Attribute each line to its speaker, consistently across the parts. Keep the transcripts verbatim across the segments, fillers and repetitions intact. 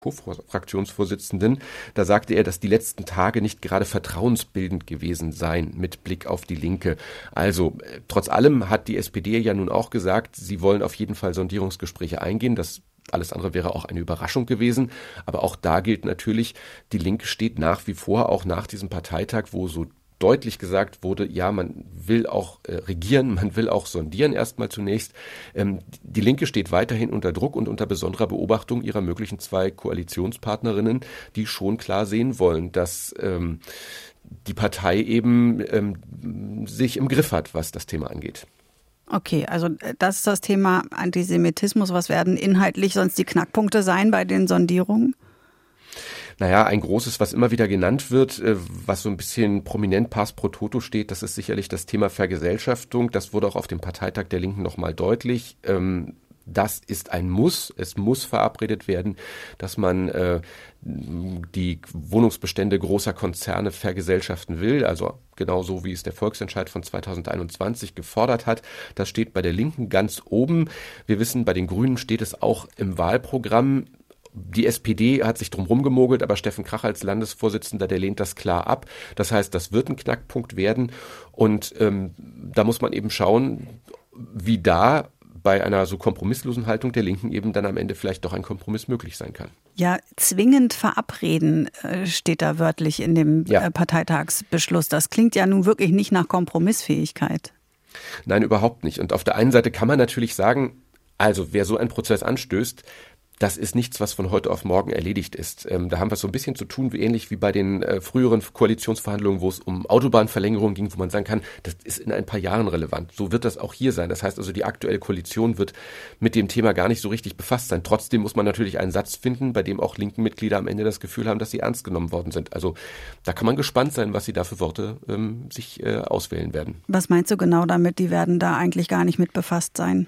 Speaker 1: Co-Fraktionsvorsitzenden, da sagte er, dass die letzten Tage nicht gerade vertrauensbildend gewesen seien mit Blick auf die Linke. Also äh, trotz allem hat die S P D ja nun auch gesagt, sie wollen auf jeden Fall Sondierungsgespräche eingehen. Das alles andere wäre auch eine Überraschung gewesen. Aber auch da gilt natürlich, die Linke steht nach wie vor, auch nach diesem Parteitag, wo so deutlich gesagt wurde, ja, man will auch äh, regieren, man will auch sondieren erstmal zunächst. Ähm, die Linke steht weiterhin unter Druck und unter besonderer Beobachtung ihrer möglichen zwei Koalitionspartnerinnen, die schon klar sehen wollen, dass ähm, die Partei eben ähm, sich im Griff hat, was das Thema angeht.
Speaker 2: Okay, also das ist das Thema Antisemitismus. Was werden inhaltlich sonst die Knackpunkte sein bei den Sondierungen?
Speaker 1: Naja, ein großes, was immer wieder genannt wird, was so ein bisschen prominent pars pro toto steht, das ist sicherlich das Thema Vergesellschaftung. Das wurde auch auf dem Parteitag der Linken nochmal deutlich. Das ist ein Muss. Es muss verabredet werden, dass man äh, die Wohnungsbestände großer Konzerne vergesellschaften will. Also genauso wie es der Volksentscheid von zweitausendeinundzwanzig gefordert hat. Das steht bei der Linken ganz oben. Wir wissen, bei den Grünen steht es auch im Wahlprogramm. Die S P D hat sich drum rumgemogelt, aber Steffen Krach als Landesvorsitzender, der lehnt das klar ab. Das heißt, das wird ein Knackpunkt werden. Und ähm, da muss man eben schauen, wie da bei einer so kompromisslosen Haltung der Linken eben dann am Ende vielleicht doch ein Kompromiss möglich sein kann.
Speaker 2: Ja, zwingend verabreden steht da wörtlich in dem ja. Parteitagsbeschluss. Das klingt ja nun wirklich nicht nach Kompromissfähigkeit.
Speaker 1: Nein, überhaupt nicht. Und auf der einen Seite kann man natürlich sagen, also wer so einen Prozess anstößt, das ist nichts, was von heute auf morgen erledigt ist. Ähm, da haben wir so ein bisschen zu tun, wie ähnlich wie bei den äh, früheren Koalitionsverhandlungen, wo es um Autobahnverlängerung ging, wo man sagen kann, das ist in ein paar Jahren relevant. So wird das auch hier sein. Das heißt also, die aktuelle Koalition wird mit dem Thema gar nicht so richtig befasst sein. Trotzdem muss man natürlich einen Satz finden, bei dem auch linken Mitglieder am Ende das Gefühl haben, dass sie ernst genommen worden sind. Also da kann man gespannt sein, was sie da für Worte ähm, sich äh, auswählen werden.
Speaker 2: Was meinst du genau damit? Die werden da eigentlich gar nicht mit befasst sein?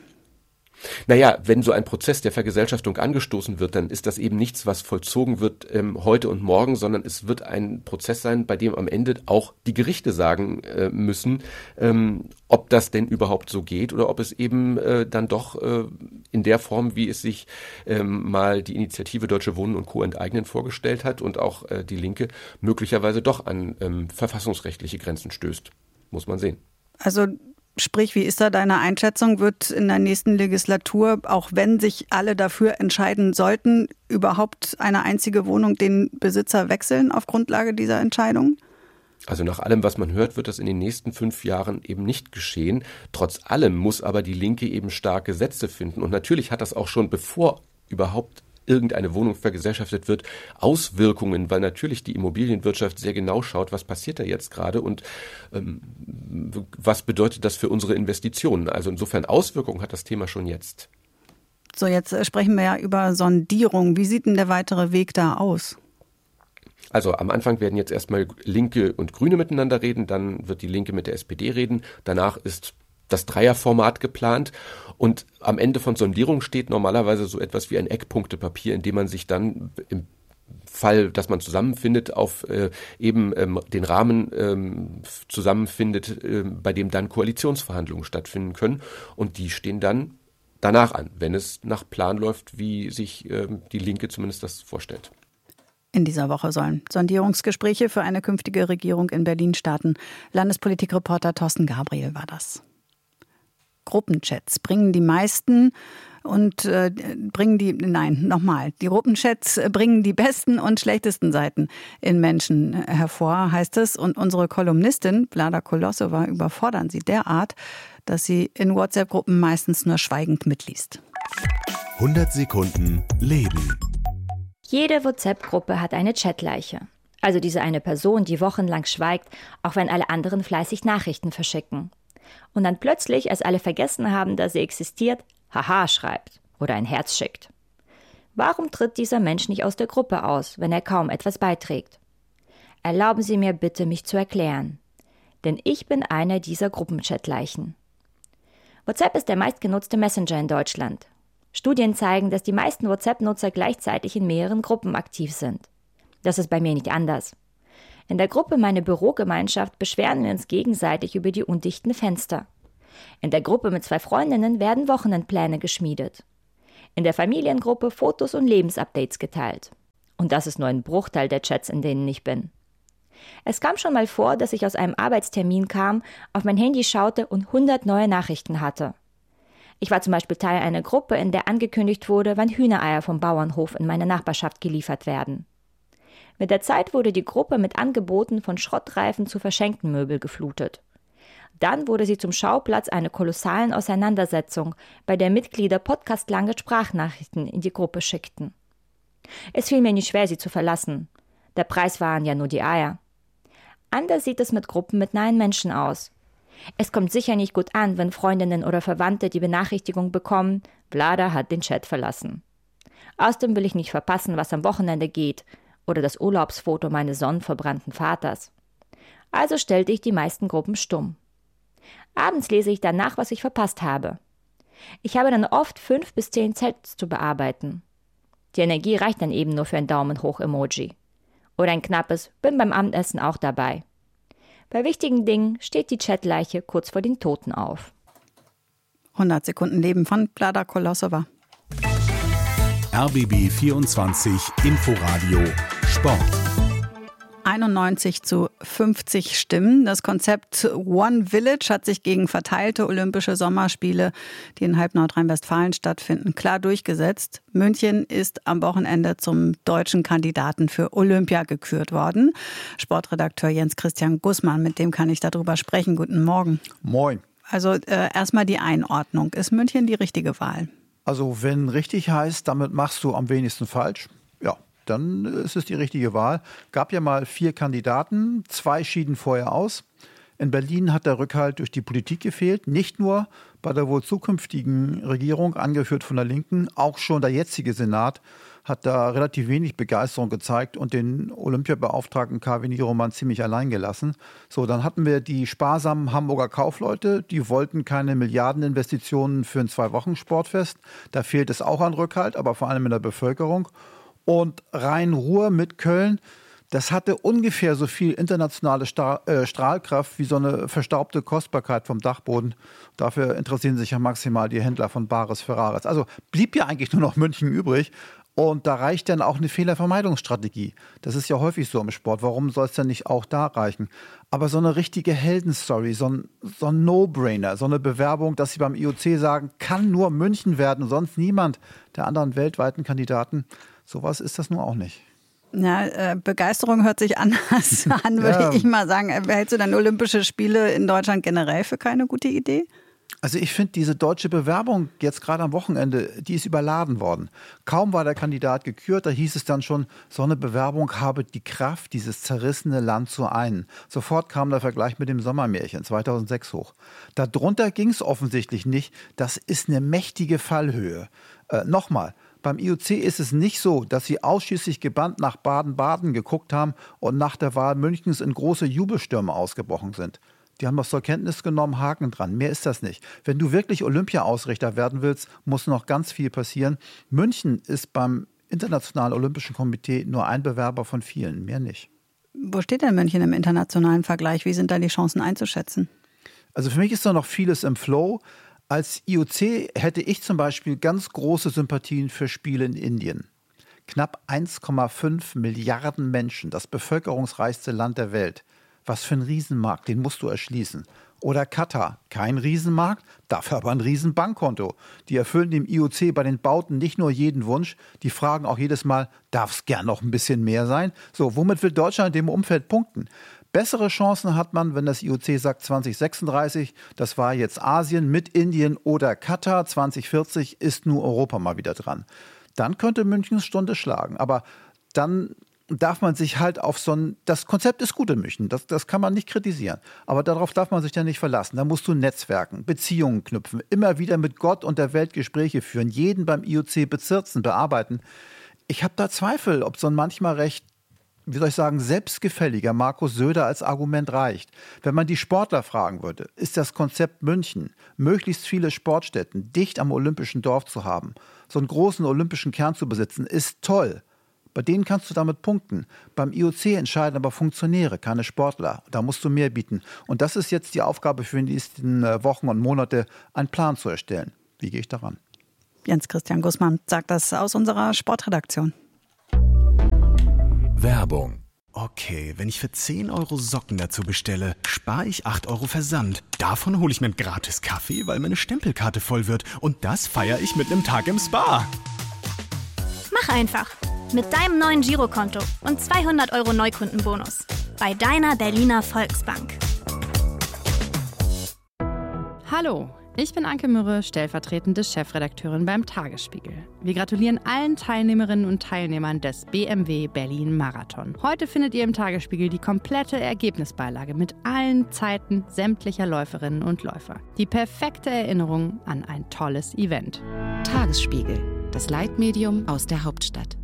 Speaker 1: Naja, wenn so ein Prozess der Vergesellschaftung angestoßen wird, dann ist das eben nichts, was vollzogen wird ähm, heute und morgen, sondern es wird ein Prozess sein, bei dem am Ende auch die Gerichte sagen äh, müssen, ähm, ob das denn überhaupt so geht oder ob es eben äh, dann doch äh, in der Form, wie es sich ähm, mal die Initiative Deutsche Wohnen und Co. enteignen vorgestellt hat und auch äh, die Linke möglicherweise doch an ähm, verfassungsrechtliche Grenzen stößt. Muss man sehen.
Speaker 2: Also Sprich, wie ist da deine Einschätzung? Wird in der nächsten Legislatur, auch wenn sich alle dafür entscheiden sollten, überhaupt eine einzige Wohnung den Besitzer wechseln auf Grundlage dieser Entscheidung?
Speaker 1: Also nach allem, was man hört, wird das in den nächsten fünf Jahren eben nicht geschehen. Trotz allem muss aber die Linke eben starke Sätze finden. Und natürlich hat das auch schon, bevor überhaupt irgendeine Wohnung vergesellschaftet wird, Auswirkungen, weil natürlich die Immobilienwirtschaft sehr genau schaut, was passiert da jetzt gerade und ähm, was bedeutet das für unsere Investitionen. Also insofern Auswirkungen hat das Thema schon jetzt.
Speaker 2: So, jetzt sprechen wir ja über Sondierung. Wie sieht denn der weitere Weg da aus?
Speaker 1: Also am Anfang werden jetzt erstmal Linke und Grüne miteinander reden, dann wird die Linke mit der S P D reden, danach ist das Dreierformat geplant und am Ende von Sondierung steht normalerweise so etwas wie ein Eckpunktepapier, in dem man sich dann im Fall, dass man zusammenfindet, auf äh, eben ähm, den Rahmen ähm, zusammenfindet, äh, bei dem dann Koalitionsverhandlungen stattfinden können und die stehen dann danach an, wenn es nach Plan läuft, wie sich äh, die Linke zumindest das vorstellt.
Speaker 2: In dieser Woche sollen Sondierungsgespräche für eine künftige Regierung in Berlin starten. Landespolitikreporter Thorsten Gabriel war das. Gruppenchats bringen die meisten und äh, bringen die, nein, nochmal, die Gruppenchats bringen die besten und schlechtesten Seiten in Menschen hervor, heißt es. Und unsere Kolumnistin Vlada Kolosova überfordern sie derart, dass sie in WhatsApp-Gruppen meistens nur schweigend mitliest.
Speaker 3: hundert Sekunden Leben.
Speaker 4: Jede WhatsApp-Gruppe hat eine Chatleiche. Also diese eine Person, die wochenlang schweigt, auch wenn alle anderen fleißig Nachrichten verschicken. Und dann plötzlich, als alle vergessen haben, dass sie existiert, Haha schreibt oder ein Herz schickt. Warum tritt dieser Mensch nicht aus der Gruppe aus, wenn er kaum etwas beiträgt? Erlauben Sie mir bitte, mich zu erklären. Denn ich bin einer dieser Gruppenchatleichen. WhatsApp ist der meistgenutzte Messenger in Deutschland. Studien zeigen, dass die meisten WhatsApp-Nutzer gleichzeitig in mehreren Gruppen aktiv sind. Das ist bei mir nicht anders. In der Gruppe Meine Bürogemeinschaft beschweren wir uns gegenseitig über die undichten Fenster. In der Gruppe mit zwei Freundinnen werden Wochenendpläne geschmiedet. In der Familiengruppe Fotos und Lebensupdates geteilt. Und das ist nur ein Bruchteil der Chats, in denen ich bin. Es kam schon mal vor, dass ich aus einem Arbeitstermin kam, auf mein Handy schaute und hundert neue Nachrichten hatte. Ich war zum Beispiel Teil einer Gruppe, in der angekündigt wurde, wann Hühnereier vom Bauernhof in meine Nachbarschaft geliefert werden. Mit der Zeit wurde die Gruppe mit Angeboten von Schrottreifen zu verschenkten Möbel geflutet. Dann wurde sie zum Schauplatz einer kolossalen Auseinandersetzung, bei der Mitglieder podcastlange Sprachnachrichten in die Gruppe schickten. Es fiel mir nicht schwer, sie zu verlassen. Der Preis waren ja nur die Eier. Anders sieht es mit Gruppen mit nahen Menschen aus. Es kommt sicher nicht gut an, wenn Freundinnen oder Verwandte die Benachrichtigung bekommen, Vlada hat den Chat verlassen. Außerdem will ich nicht verpassen, was am Wochenende geht, oder das Urlaubsfoto meines sonnenverbrannten Vaters. Also stellte ich die meisten Gruppen stumm. Abends lese ich dann nach, was ich verpasst habe. Ich habe dann oft fünf bis zehn Chats zu bearbeiten. Die Energie reicht dann eben nur für ein Daumen-hoch-Emoji. Oder ein knappes Bin beim Abendessen auch dabei. Bei wichtigen Dingen steht die Chatleiche kurz vor den Toten auf.
Speaker 2: hundert Sekunden Leben von Vlada Kolosova.
Speaker 3: R B B vierundzwanzig Inforadio Sport.
Speaker 2: einundneunzig zu fünfzig Stimmen. Das Konzept One Village hat sich gegen verteilte Olympische Sommerspiele, die in halb Nordrhein-Westfalen stattfinden, klar durchgesetzt. München ist am Wochenende zum deutschen Kandidaten für Olympia gekürt worden. Sportredakteur Jens Christian Gussmann, mit dem kann ich darüber sprechen. Guten Morgen.
Speaker 5: Moin.
Speaker 2: Also äh, erstmal die Einordnung. Ist München die richtige Wahl?
Speaker 5: Also wenn richtig heißt, damit machst du am wenigsten falsch. Ja. Dann ist es die richtige Wahl. Gab ja mal vier Kandidaten, zwei schieden vorher aus. In Berlin hat der Rückhalt durch die Politik gefehlt, nicht nur bei der wohl zukünftigen Regierung, angeführt von der Linken, auch schon der jetzige Senat hat da relativ wenig Begeisterung gezeigt und den Olympiabeauftragten Kawhi Niroman ziemlich allein gelassen. So, dann hatten wir die sparsamen Hamburger Kaufleute, die wollten keine Milliardeninvestitionen für ein Zwei-Wochen-Sportfest. Da fehlt es auch an Rückhalt, aber vor allem in der Bevölkerung. Und Rhein-Ruhr mit Köln, das hatte ungefähr so viel internationale Stra- äh, Strahlkraft wie so eine verstaubte Kostbarkeit vom Dachboden. Dafür interessieren sich ja maximal die Händler von Bares Ferraris. Also blieb ja eigentlich nur noch München übrig. Und da reicht dann auch eine Fehlervermeidungsstrategie. Das ist ja häufig so im Sport. Warum soll es denn nicht auch da reichen? Aber so eine richtige Heldenstory, so ein, so ein No-Brainer, so eine Bewerbung, dass sie beim I O C sagen, kann nur München werden, sonst niemand der anderen weltweiten Kandidaten. Sowas ist das nur auch nicht.
Speaker 2: Ja, äh, Begeisterung hört sich anders an, würde
Speaker 5: Ja.
Speaker 2: ich mal sagen. Hältst du dann Olympische Spiele in Deutschland generell für keine gute Idee?
Speaker 5: Also ich finde diese deutsche Bewerbung jetzt gerade am Wochenende, die ist überladen worden. Kaum war der Kandidat gekürt, da hieß es dann schon, so eine Bewerbung habe die Kraft, dieses zerrissene Land zu einen. Sofort kam der Vergleich mit dem Sommermärchen zweitausendsechs hoch. Darunter ging es offensichtlich nicht. Das ist eine mächtige Fallhöhe. Äh, Nochmal. Beim I O C ist es nicht so, dass sie ausschließlich gebannt nach Baden-Baden geguckt haben und nach der Wahl Münchens in große Jubelstürme ausgebrochen sind. Die haben das zur Kenntnis genommen, Haken dran. Mehr ist das nicht. Wenn du wirklich Olympia-Ausrichter werden willst, muss noch ganz viel passieren. München ist beim Internationalen Olympischen Komitee nur ein Bewerber von vielen, mehr nicht.
Speaker 2: Wo steht denn München im internationalen Vergleich? Wie sind da die Chancen einzuschätzen?
Speaker 5: Also für mich ist da noch vieles im Flow. Als I O C hätte ich zum Beispiel ganz große Sympathien für Spiele in Indien. Knapp eins Komma fünf Milliarden Menschen, das bevölkerungsreichste Land der Welt. Was für ein Riesenmarkt, den musst du erschließen. Oder Katar, kein Riesenmarkt, dafür aber ein Riesenbankkonto. Die erfüllen dem I O C bei den Bauten nicht nur jeden Wunsch, die fragen auch jedes Mal, darf es gern noch ein bisschen mehr sein? So, womit will Deutschland in dem Umfeld punkten? Bessere Chancen hat man, wenn das I O C sagt zwanzig sechsunddreißig, das war jetzt Asien mit Indien oder Katar, zwanzig vierzig ist nur Europa mal wieder dran. Dann könnte Münchens Stunde schlagen, aber dann darf man sich halt auf so ein, das Konzept ist gut in München, das, das kann man nicht kritisieren, aber darauf darf man sich ja nicht verlassen. Da musst du Netzwerken, Beziehungen knüpfen, immer wieder mit Gott und der Welt Gespräche führen, jeden beim I O C bezirzen, bearbeiten. Ich habe da Zweifel, ob so ein manchmal recht, wie soll ich sagen, selbstgefälliger Markus Söder als Argument reicht. Wenn man die Sportler fragen würde, ist das Konzept München, möglichst viele Sportstätten dicht am olympischen Dorf zu haben, so einen großen olympischen Kern zu besitzen, ist toll. Bei denen kannst du damit punkten. Beim I O C entscheiden aber Funktionäre, keine Sportler. Da musst du mehr bieten. Und das ist jetzt die Aufgabe für die nächsten Wochen und Monate, einen Plan zu erstellen. Wie gehe ich daran?
Speaker 2: Jens Christian Gussmann sagt das aus unserer Sportredaktion.
Speaker 3: Werbung.
Speaker 6: Okay, wenn ich für zehn Euro Socken dazu bestelle, spare ich acht Euro Versand. Davon hole ich mir einen gratis Kaffee, weil meine Stempelkarte voll wird. Und das feiere ich mit einem Tag im Spa.
Speaker 7: Mach einfach. Mit deinem neuen Girokonto und zweihundert Euro Neukundenbonus. Bei deiner Berliner Volksbank.
Speaker 8: Hallo, ich bin Anke Mürre, stellvertretende Chefredakteurin beim Tagesspiegel. Wir gratulieren allen Teilnehmerinnen und Teilnehmern des B M W Berlin Marathon. Heute findet ihr im Tagesspiegel die komplette Ergebnisbeilage mit allen Zeiten sämtlicher Läuferinnen und Läufer. Die perfekte Erinnerung an ein tolles Event.
Speaker 9: Tagesspiegel, das Leitmedium aus der Hauptstadt.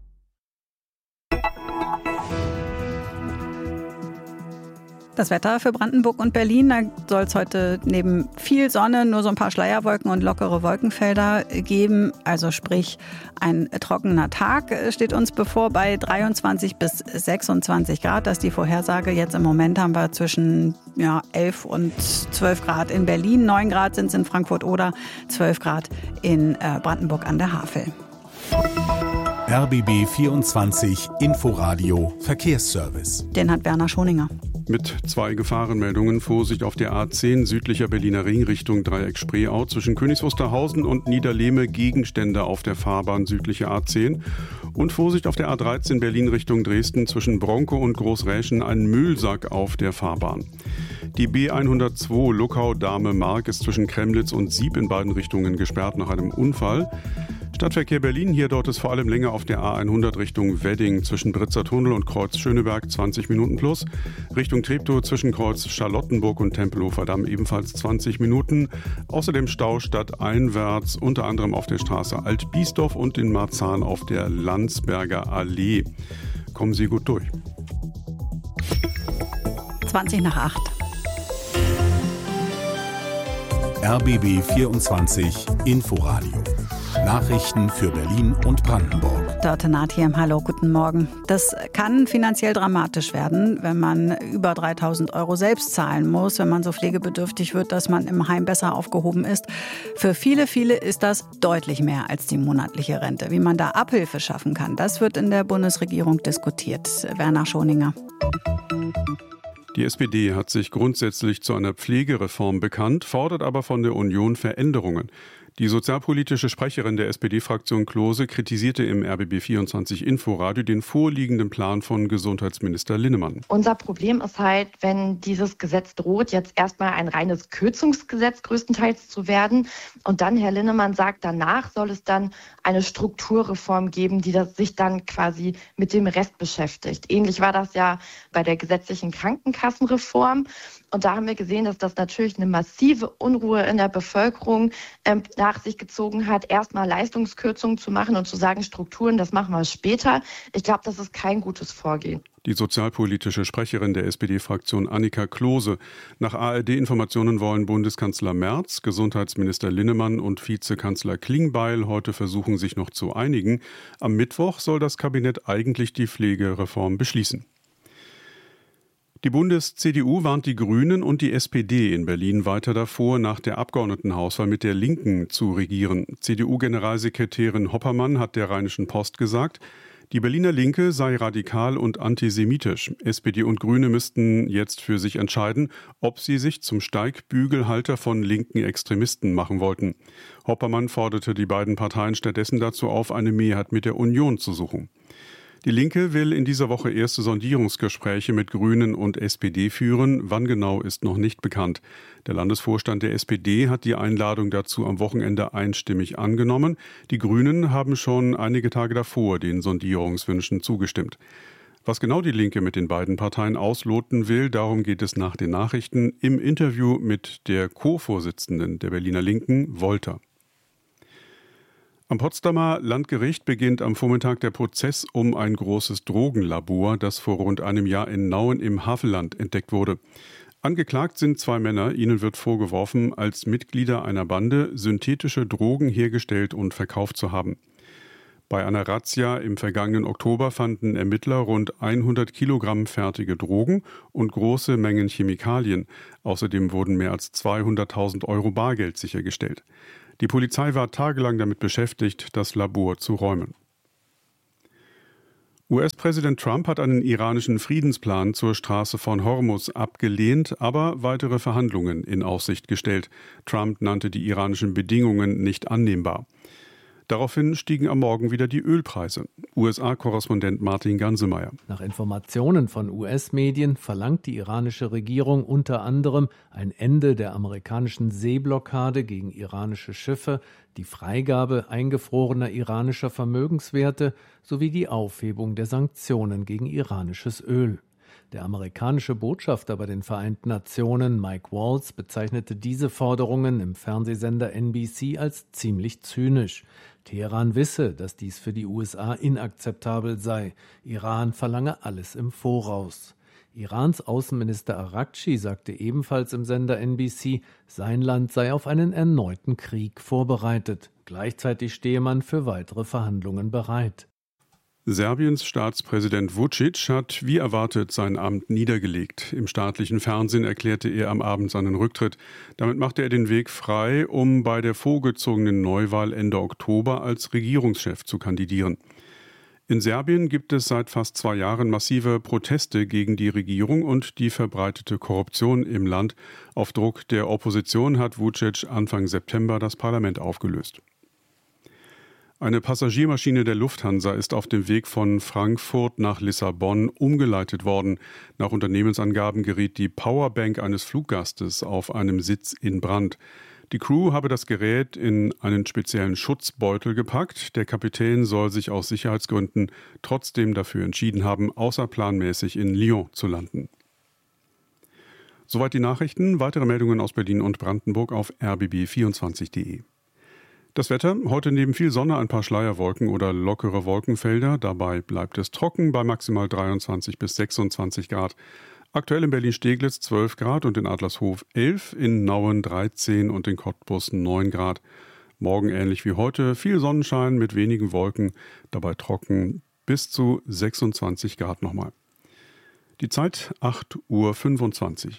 Speaker 2: Das Wetter für Brandenburg und Berlin, da soll es heute neben viel Sonne nur so ein paar Schleierwolken und lockere Wolkenfelder geben. Also sprich, ein trockener Tag steht uns bevor bei dreiundzwanzig bis sechsundzwanzig Grad. Das ist die Vorhersage. Jetzt im Moment haben wir zwischen ja, elf und zwölf Grad in Berlin. neun Grad sind es in Frankfurt oder zwölf Grad in äh, Brandenburg an der Havel.
Speaker 3: R B B vierundzwanzig Inforadio Verkehrsservice.
Speaker 2: Den hat Werner Schoninger.
Speaker 10: Mit zwei Gefahrenmeldungen. Vorsicht auf der A zehn südlicher Berliner Ring Richtung Dreieck Spreeau. Zwischen Königs Wusterhausen und Niederlehme Gegenstände auf der Fahrbahn südliche A zehn. Und Vorsicht auf der A dreizehn Berlin Richtung Dresden. Zwischen Bronkow und Großräschen ein Müllsack auf der Fahrbahn. Die B hundertzwei Luckau-Dahme-Mark ist zwischen Kremlitz und Sieb in beiden Richtungen gesperrt nach einem Unfall. Stadtverkehr Berlin, hier dort ist vor allem länger auf der A hundert Richtung Wedding zwischen Britzer Tunnel und Kreuz Schöneberg zwanzig Minuten plus. Richtung Treptow zwischen Kreuz Charlottenburg und Tempelhofer Damm ebenfalls zwanzig Minuten. Außerdem Stau stadteinwärts, unter anderem auf der Straße Alt-Biesdorf und in Marzahn auf der Landsberger Allee. Kommen Sie gut durch.
Speaker 2: zwanzig nach acht.
Speaker 3: R B B vierundzwanzig Inforadio. Nachrichten für Berlin und Brandenburg.
Speaker 2: Dörte Naht hier im Hallo, guten Morgen. Das kann finanziell dramatisch werden, wenn man über dreitausend Euro selbst zahlen muss, wenn man so pflegebedürftig wird, dass man im Heim besser aufgehoben ist. Für viele, viele ist das deutlich mehr als die monatliche Rente. Wie man da Abhilfe schaffen kann, das wird in der Bundesregierung diskutiert. Werner Schoninger.
Speaker 10: Die S P D hat sich grundsätzlich zu einer Pflegereform bekannt, fordert aber von der Union Veränderungen. Die sozialpolitische Sprecherin der S P D-Fraktion Klose kritisierte im R B B vierundzwanzig Inforadio den vorliegenden Plan von Gesundheitsminister Linnemann.
Speaker 11: Unser Problem ist halt, wenn dieses Gesetz droht, jetzt erstmal ein reines Kürzungsgesetz größtenteils zu werden. Und dann, Herr Linnemann sagt, danach soll es dann eine Strukturreform geben, die das sich dann quasi mit dem Rest beschäftigt. Ähnlich war das ja bei der gesetzlichen Krankenkassenreform. Und da haben wir gesehen, dass das natürlich eine massive Unruhe in der Bevölkerung ähm, nach sich gezogen hat, erstmal Leistungskürzungen zu machen und zu sagen, Strukturen, das machen wir später. Ich glaube, das ist kein gutes Vorgehen.
Speaker 10: Die sozialpolitische Sprecherin der S P D-Fraktion Annika Klose. Nach A R D-Informationen wollen Bundeskanzler Merz, Gesundheitsminister Linnemann und Vizekanzler Klingbeil heute versuchen, sich noch zu einigen. Am Mittwoch soll das Kabinett eigentlich die Pflegereform beschließen. Die Bundes-C D U warnt die Grünen und die S P D in Berlin weiter davor, nach der Abgeordnetenhauswahl mit der Linken zu regieren. C D U-Generalsekretärin Hoppermann hat der Rheinischen Post gesagt, die Berliner Linke sei radikal und antisemitisch. S P D und Grüne müssten jetzt für sich entscheiden, ob sie sich zum Steigbügelhalter von linken Extremisten machen wollten. Hoppermann forderte die beiden Parteien stattdessen dazu auf, eine Mehrheit mit der Union zu suchen. Die Linke will in dieser Woche erste Sondierungsgespräche mit Grünen und S P D führen. Wann genau, ist noch nicht bekannt. Der Landesvorstand der S P D hat die Einladung dazu am Wochenende einstimmig angenommen. Die Grünen haben schon einige Tage davor den Sondierungswünschen zugestimmt. Was genau die Linke mit den beiden Parteien ausloten will, darum geht es nach den Nachrichten im Interview mit der Co-Vorsitzenden der Berliner Linken, Wolter. Am Potsdamer Landgericht beginnt am Vormittag der Prozess um ein großes Drogenlabor, das vor rund einem Jahr in Nauen im Havelland entdeckt wurde. Angeklagt sind zwei Männer. Ihnen wird vorgeworfen, als Mitglieder einer Bande synthetische Drogen hergestellt und verkauft zu haben. Bei einer Razzia im vergangenen Oktober fanden Ermittler rund hundert Kilogramm fertige Drogen und große Mengen Chemikalien. Außerdem wurden mehr als zweihunderttausend Euro Bargeld sichergestellt. Die Polizei war tagelang damit beschäftigt, das Labor zu räumen. U S-Präsident Trump hat einen iranischen Friedensplan zur Straße von Hormuz abgelehnt, aber weitere Verhandlungen in Aussicht gestellt. Trump nannte die iranischen Bedingungen nicht annehmbar. Daraufhin stiegen am Morgen wieder die Ölpreise. U S A-Korrespondent Martin Gansemeyer.
Speaker 12: Nach Informationen von U S-Medien verlangt die iranische Regierung unter anderem ein Ende der amerikanischen Seeblockade gegen iranische Schiffe, die Freigabe eingefrorener iranischer Vermögenswerte sowie die Aufhebung der Sanktionen gegen iranisches Öl. Der amerikanische Botschafter bei den Vereinten Nationen, Mike Waltz, bezeichnete diese Forderungen im Fernsehsender N B C als ziemlich zynisch. Teheran wisse, dass dies für die U S A inakzeptabel sei. Iran verlange alles im Voraus. Irans Außenminister Araghchi sagte ebenfalls im Sender N B C, sein Land sei auf einen erneuten Krieg vorbereitet. Gleichzeitig stehe man für weitere Verhandlungen bereit.
Speaker 10: Serbiens Staatspräsident Vučić hat wie erwartet sein Amt niedergelegt. Im staatlichen Fernsehen erklärte er am Abend seinen Rücktritt. Damit machte er den Weg frei, um bei der vorgezogenen Neuwahl Ende Oktober als Regierungschef zu kandidieren. In Serbien gibt es seit fast zwei Jahren massive Proteste gegen die Regierung und die verbreitete Korruption im Land. Auf Druck der Opposition hat Vučić Anfang September das Parlament aufgelöst. Eine Passagiermaschine der Lufthansa ist auf dem Weg von Frankfurt nach Lissabon umgeleitet worden. Nach Unternehmensangaben geriet die Powerbank eines Fluggastes auf einem Sitz in Brand. Die Crew habe das Gerät in einen speziellen Schutzbeutel gepackt. Der Kapitän soll sich aus Sicherheitsgründen trotzdem dafür entschieden haben, außerplanmäßig in Lyon zu landen. Soweit die Nachrichten. Weitere Meldungen aus Berlin und Brandenburg auf r b b vierundzwanzig punkt de. Das Wetter, heute neben viel Sonne ein paar Schleierwolken oder lockere Wolkenfelder. Dabei bleibt es trocken bei maximal dreiundzwanzig bis sechsundzwanzig Grad. Aktuell in Berlin-Steglitz zwölf Grad und in Adlershof elf, in Nauen dreizehn und in Cottbus neun Grad. Morgen ähnlich wie heute, viel Sonnenschein mit wenigen Wolken, dabei trocken bis zu sechsundzwanzig Grad nochmal. Die Zeit acht Uhr fünfundzwanzig.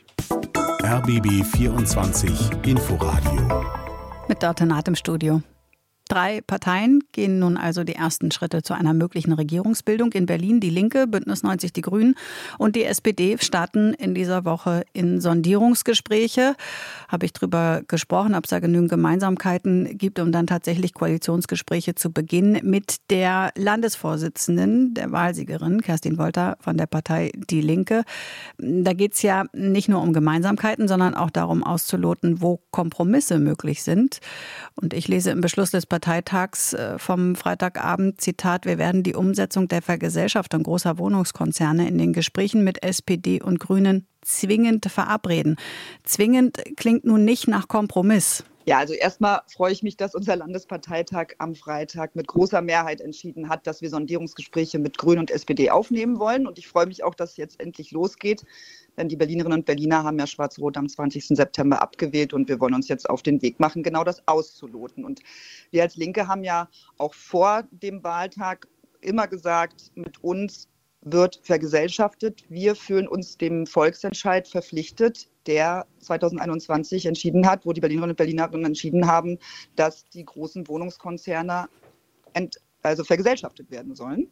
Speaker 3: R B B vierundzwanzig Inforadio.
Speaker 2: Mit Dörte Naht im Studio. Drei Parteien gehen nun also die ersten Schritte zu einer möglichen Regierungsbildung in Berlin. Die Linke, Bündnis neunzig Die Grünen und die S P D starten in dieser Woche in Sondierungsgespräche. Habe ich darüber gesprochen, ob es da genügend Gemeinsamkeiten gibt, um dann tatsächlich Koalitionsgespräche zu beginnen mit der Landesvorsitzenden, der Wahlsiegerin Kerstin Wolter von der Partei Die Linke. Da geht es ja nicht nur um Gemeinsamkeiten, sondern auch darum auszuloten, wo Kompromisse möglich sind. Und ich lese im Beschluss des Parteitags vom Freitagabend, Zitat, wir werden die Umsetzung der Vergesellschaftung großer Wohnungskonzerne in den Gesprächen mit S P D und Grünen zwingend verabreden. Zwingend klingt nun nicht nach Kompromiss.
Speaker 13: Ja, also erstmal freue ich mich, dass unser Landesparteitag am Freitag mit großer Mehrheit entschieden hat, dass wir Sondierungsgespräche mit Grünen und S P D aufnehmen wollen. Und ich freue mich auch, dass es jetzt endlich losgeht. Denn die Berlinerinnen und Berliner haben ja Schwarz-Rot am zwanzigsten September abgewählt und wir wollen uns jetzt auf den Weg machen, genau das auszuloten. Und wir als Linke haben ja auch vor dem Wahltag immer gesagt, mit uns wird vergesellschaftet. Wir fühlen uns dem Volksentscheid verpflichtet, der zweitausendeinundzwanzig entschieden hat, wo die Berlinerinnen und Berlinerinnen entschieden haben, dass die großen Wohnungskonzerne ent- also vergesellschaftet werden sollen.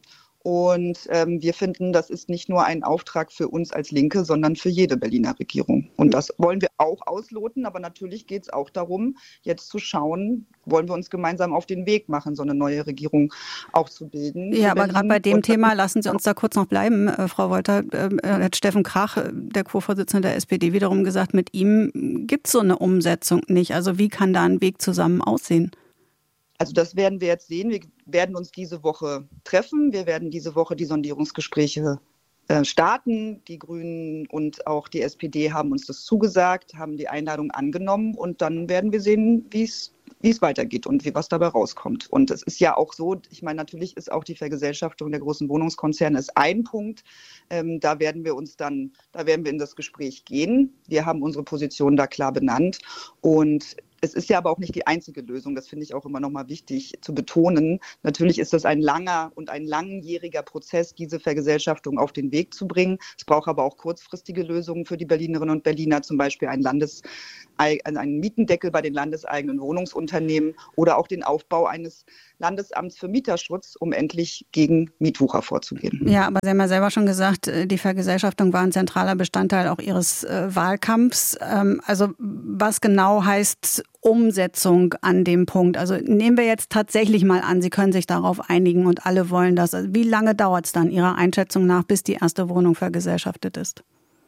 Speaker 13: Und ähm, wir finden, das ist nicht nur ein Auftrag für uns als Linke, sondern für jede Berliner Regierung. Und das wollen wir auch ausloten. Aber natürlich geht es auch darum, jetzt zu schauen, wollen wir uns gemeinsam auf den Weg machen, so eine neue Regierung auch zu bilden.
Speaker 2: Ja, aber gerade bei dem Thema, lassen Sie uns da kurz noch bleiben, äh, Frau Wolter, äh, hat Steffen Krach, der Co-Vorsitzende der S P D, wiederum gesagt, mit ihm gibt es so eine Umsetzung nicht. Also wie kann da ein Weg zusammen aussehen?
Speaker 13: Also das werden wir jetzt sehen. Wir werden uns diese Woche treffen. Wir werden diese Woche die Sondierungsgespräche äh, starten. Die Grünen und auch die S P D haben uns das zugesagt, haben die Einladung angenommen. Und dann werden wir sehen, wie es wie es weitergeht und wie was dabei rauskommt. Und es ist ja auch so, ich meine, natürlich ist auch die Vergesellschaftung der großen Wohnungskonzerne ist ein Punkt. Ähm, da werden wir uns dann, da werden wir in das Gespräch gehen. Wir haben unsere Position da klar benannt. Und Es ist ja aber auch nicht die einzige Lösung, das finde ich auch immer noch mal wichtig zu betonen. Natürlich ist das ein langer und ein langjähriger Prozess, diese Vergesellschaftung auf den Weg zu bringen. Es braucht aber auch kurzfristige Lösungen für die Berlinerinnen und Berliner, zum Beispiel ein Landes, einen Mietendeckel bei den landeseigenen Wohnungsunternehmen oder auch den Aufbau eines Landesamts für Mieterschutz, um endlich gegen Mietwucher vorzugehen.
Speaker 2: Ja, aber Sie haben ja selber schon gesagt, die Vergesellschaftung war ein zentraler Bestandteil auch Ihres äh, Wahlkampfs. Ähm, also was genau heißt Umsetzung an dem Punkt? Also nehmen wir jetzt tatsächlich mal an, Sie können sich darauf einigen und alle wollen das. Also wie lange dauert es dann Ihrer Einschätzung nach, bis die erste Wohnung vergesellschaftet ist?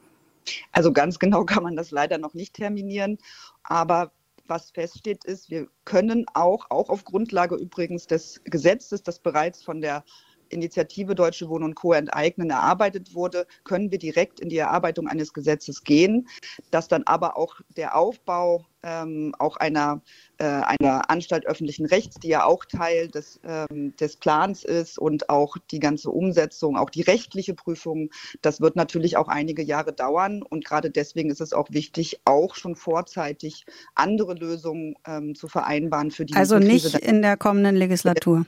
Speaker 13: Also ganz genau kann man das leider noch nicht terminieren, aber was feststeht ist, wir können auch, auch auf Grundlage übrigens des Gesetzes, das bereits von der Initiative Deutsche Wohnen und Co. enteignen erarbeitet wurde, können wir direkt in die Erarbeitung eines Gesetzes gehen, dass dann aber auch der Aufbau ähm, auch einer, äh, einer Anstalt öffentlichen Rechts, die ja auch Teil des, ähm, des Plans ist und auch die ganze Umsetzung, auch die rechtliche Prüfung, das wird natürlich auch einige Jahre dauern und gerade deswegen ist es auch wichtig, auch schon vorzeitig andere Lösungen ähm, zu vereinbaren für die
Speaker 2: Also nicht in der kommenden Legislatur.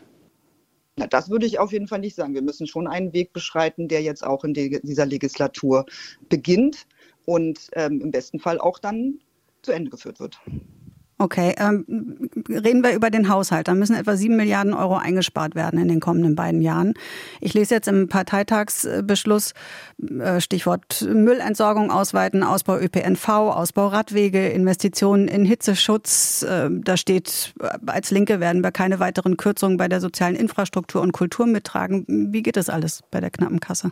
Speaker 13: Na, das würde ich auf jeden Fall nicht sagen. Wir müssen schon einen Weg beschreiten, der jetzt auch in de- dieser Legislatur beginnt und ähm, im besten Fall auch dann zu Ende geführt wird.
Speaker 2: Okay, ähm, reden wir über den Haushalt. Da müssen etwa sieben Milliarden Euro eingespart werden in den kommenden beiden Jahren. Ich lese jetzt im Parteitagsbeschluss äh, Stichwort Müllentsorgung ausweiten, Ausbau Ö P N V, Ausbau Radwege, Investitionen in Hitzeschutz. Äh, da steht, als Linke werden wir keine weiteren Kürzungen bei der sozialen Infrastruktur und Kultur mittragen. Wie geht das alles bei der knappen Kasse?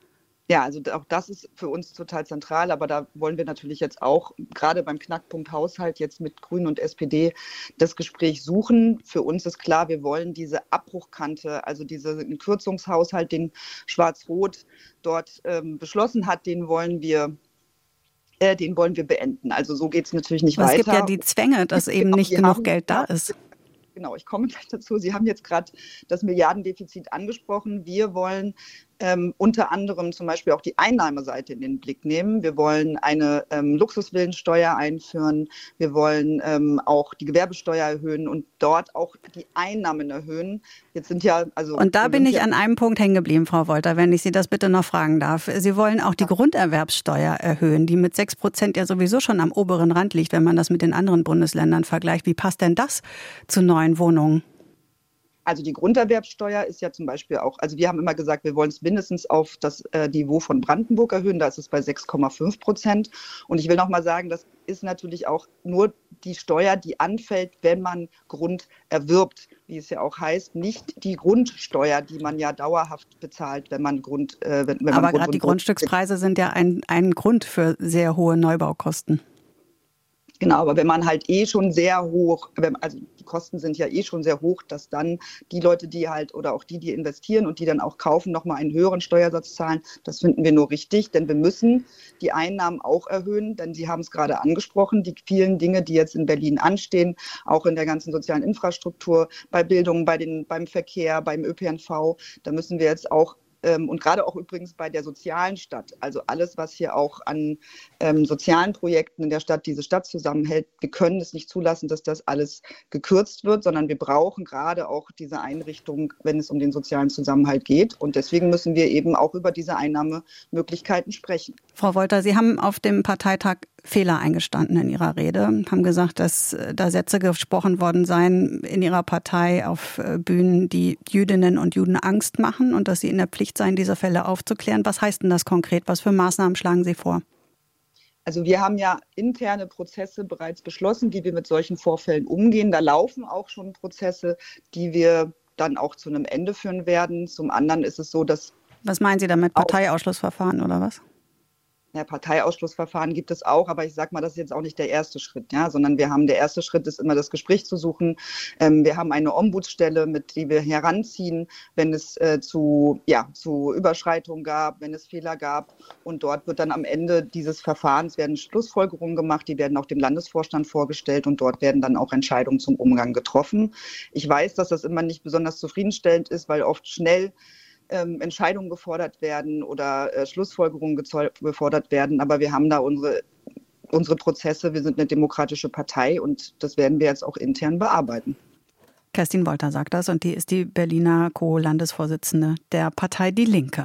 Speaker 13: Ja, also auch das ist für uns total zentral, aber da wollen wir natürlich jetzt auch gerade beim Knackpunkt Haushalt jetzt mit Grünen und S P D das Gespräch suchen. Für uns ist klar, wir wollen diese Abbruchkante, also diesen Kürzungshaushalt, den Schwarz-Rot dort ähm, beschlossen hat, den wollen wir äh, den wollen wir beenden. Also so geht es natürlich nicht
Speaker 2: aber
Speaker 13: weiter.
Speaker 2: Es gibt ja die Zwänge, dass eben nicht genug Geld da ist.
Speaker 13: Genau, ich komme gleich dazu. Sie haben jetzt gerade das Milliardendefizit angesprochen. Wir wollen ähm, unter anderem zum Beispiel auch die Einnahmeseite in den Blick nehmen. Wir wollen eine ähm, Luxusvillensteuer einführen. Wir wollen ähm, auch die Gewerbesteuer erhöhen und dort auch die Einnahmen erhöhen. Jetzt sind ja also
Speaker 2: und da bin ich ja an einem Punkt hängen geblieben, Frau Wolter, wenn ich Sie das bitte noch fragen darf. Sie wollen auch die Grunderwerbssteuer erhöhen, die mit sechs Prozent ja sowieso schon am oberen Rand liegt, wenn man das mit den anderen Bundesländern vergleicht. Wie passt denn das zu neuen Wohnungen?
Speaker 13: Also die Grunderwerbssteuer ist ja zum Beispiel auch, also wir haben immer gesagt, wir wollen es mindestens auf das äh, Niveau von Brandenburg erhöhen, da ist es bei sechs Komma fünf Prozent. Und ich will noch mal sagen, das ist natürlich auch nur die Steuer, die anfällt, wenn man Grund erwirbt, wie es ja auch heißt, nicht die Grundsteuer, die man ja dauerhaft bezahlt, wenn man Grund... Äh, wenn, wenn
Speaker 2: Aber gerade die Grundstückspreise sind ja ein, ein Grund für sehr hohe Neubaukosten.
Speaker 13: Genau, aber wenn man halt eh schon sehr hoch, also die Kosten sind ja eh schon sehr hoch, dass dann die Leute, die halt oder auch die, die investieren und die dann auch kaufen, nochmal einen höheren Steuersatz zahlen, das finden wir nur richtig, denn wir müssen die Einnahmen auch erhöhen, denn Sie haben es gerade angesprochen, die vielen Dinge, die jetzt in Berlin anstehen, auch in der ganzen sozialen Infrastruktur, bei Bildung, bei den, beim Verkehr, beim Ö P N V, da müssen wir jetzt auch und gerade auch übrigens bei der sozialen Stadt, also alles, was hier auch an ähm, sozialen Projekten in der Stadt diese Stadt zusammenhält, wir können es nicht zulassen, dass das alles gekürzt wird, sondern wir brauchen gerade auch diese Einrichtung, wenn es um den sozialen Zusammenhalt geht. Und deswegen müssen wir eben auch über diese Einnahmemöglichkeiten sprechen.
Speaker 2: Frau Wolter, Sie haben auf dem Parteitag Fehler eingestanden in Ihrer Rede, haben gesagt, dass da Sätze gesprochen worden seien in Ihrer Partei auf Bühnen, die Jüdinnen und Juden Angst machen und dass Sie in der Pflicht seien, diese Fälle aufzuklären. Was heißt denn das konkret? Was für Maßnahmen schlagen Sie vor?
Speaker 13: Also wir haben ja interne Prozesse bereits beschlossen, wie wir mit solchen Vorfällen umgehen. Da laufen auch schon Prozesse, die wir dann auch zu einem Ende führen werden. Zum anderen ist es so, dass...
Speaker 2: Was meinen Sie damit? Parteiausschlussverfahren oder was?
Speaker 13: Ja, Parteiausschlussverfahren gibt es auch, aber ich sage mal, das ist jetzt auch nicht der erste Schritt, ja, sondern wir haben, der erste Schritt ist immer das Gespräch zu suchen. Ähm, wir haben eine Ombudsstelle, mit die wir heranziehen, wenn es äh, zu, ja, zu Überschreitungen gab, wenn es Fehler gab. Und dort wird dann am Ende dieses Verfahrens werden Schlussfolgerungen gemacht, die werden auch dem Landesvorstand vorgestellt und dort werden dann auch Entscheidungen zum Umgang getroffen. Ich weiß, dass das immer nicht besonders zufriedenstellend ist, weil oft schnell Ähm, Entscheidungen gefordert werden oder äh, Schlussfolgerungen gezeu- gefordert werden. Aber wir haben da unsere unsere Prozesse. Wir sind eine demokratische Partei und das werden wir jetzt auch intern bearbeiten.
Speaker 2: Kerstin Wolter sagt das und die ist die Berliner Co-Landesvorsitzende der Partei Die Linke.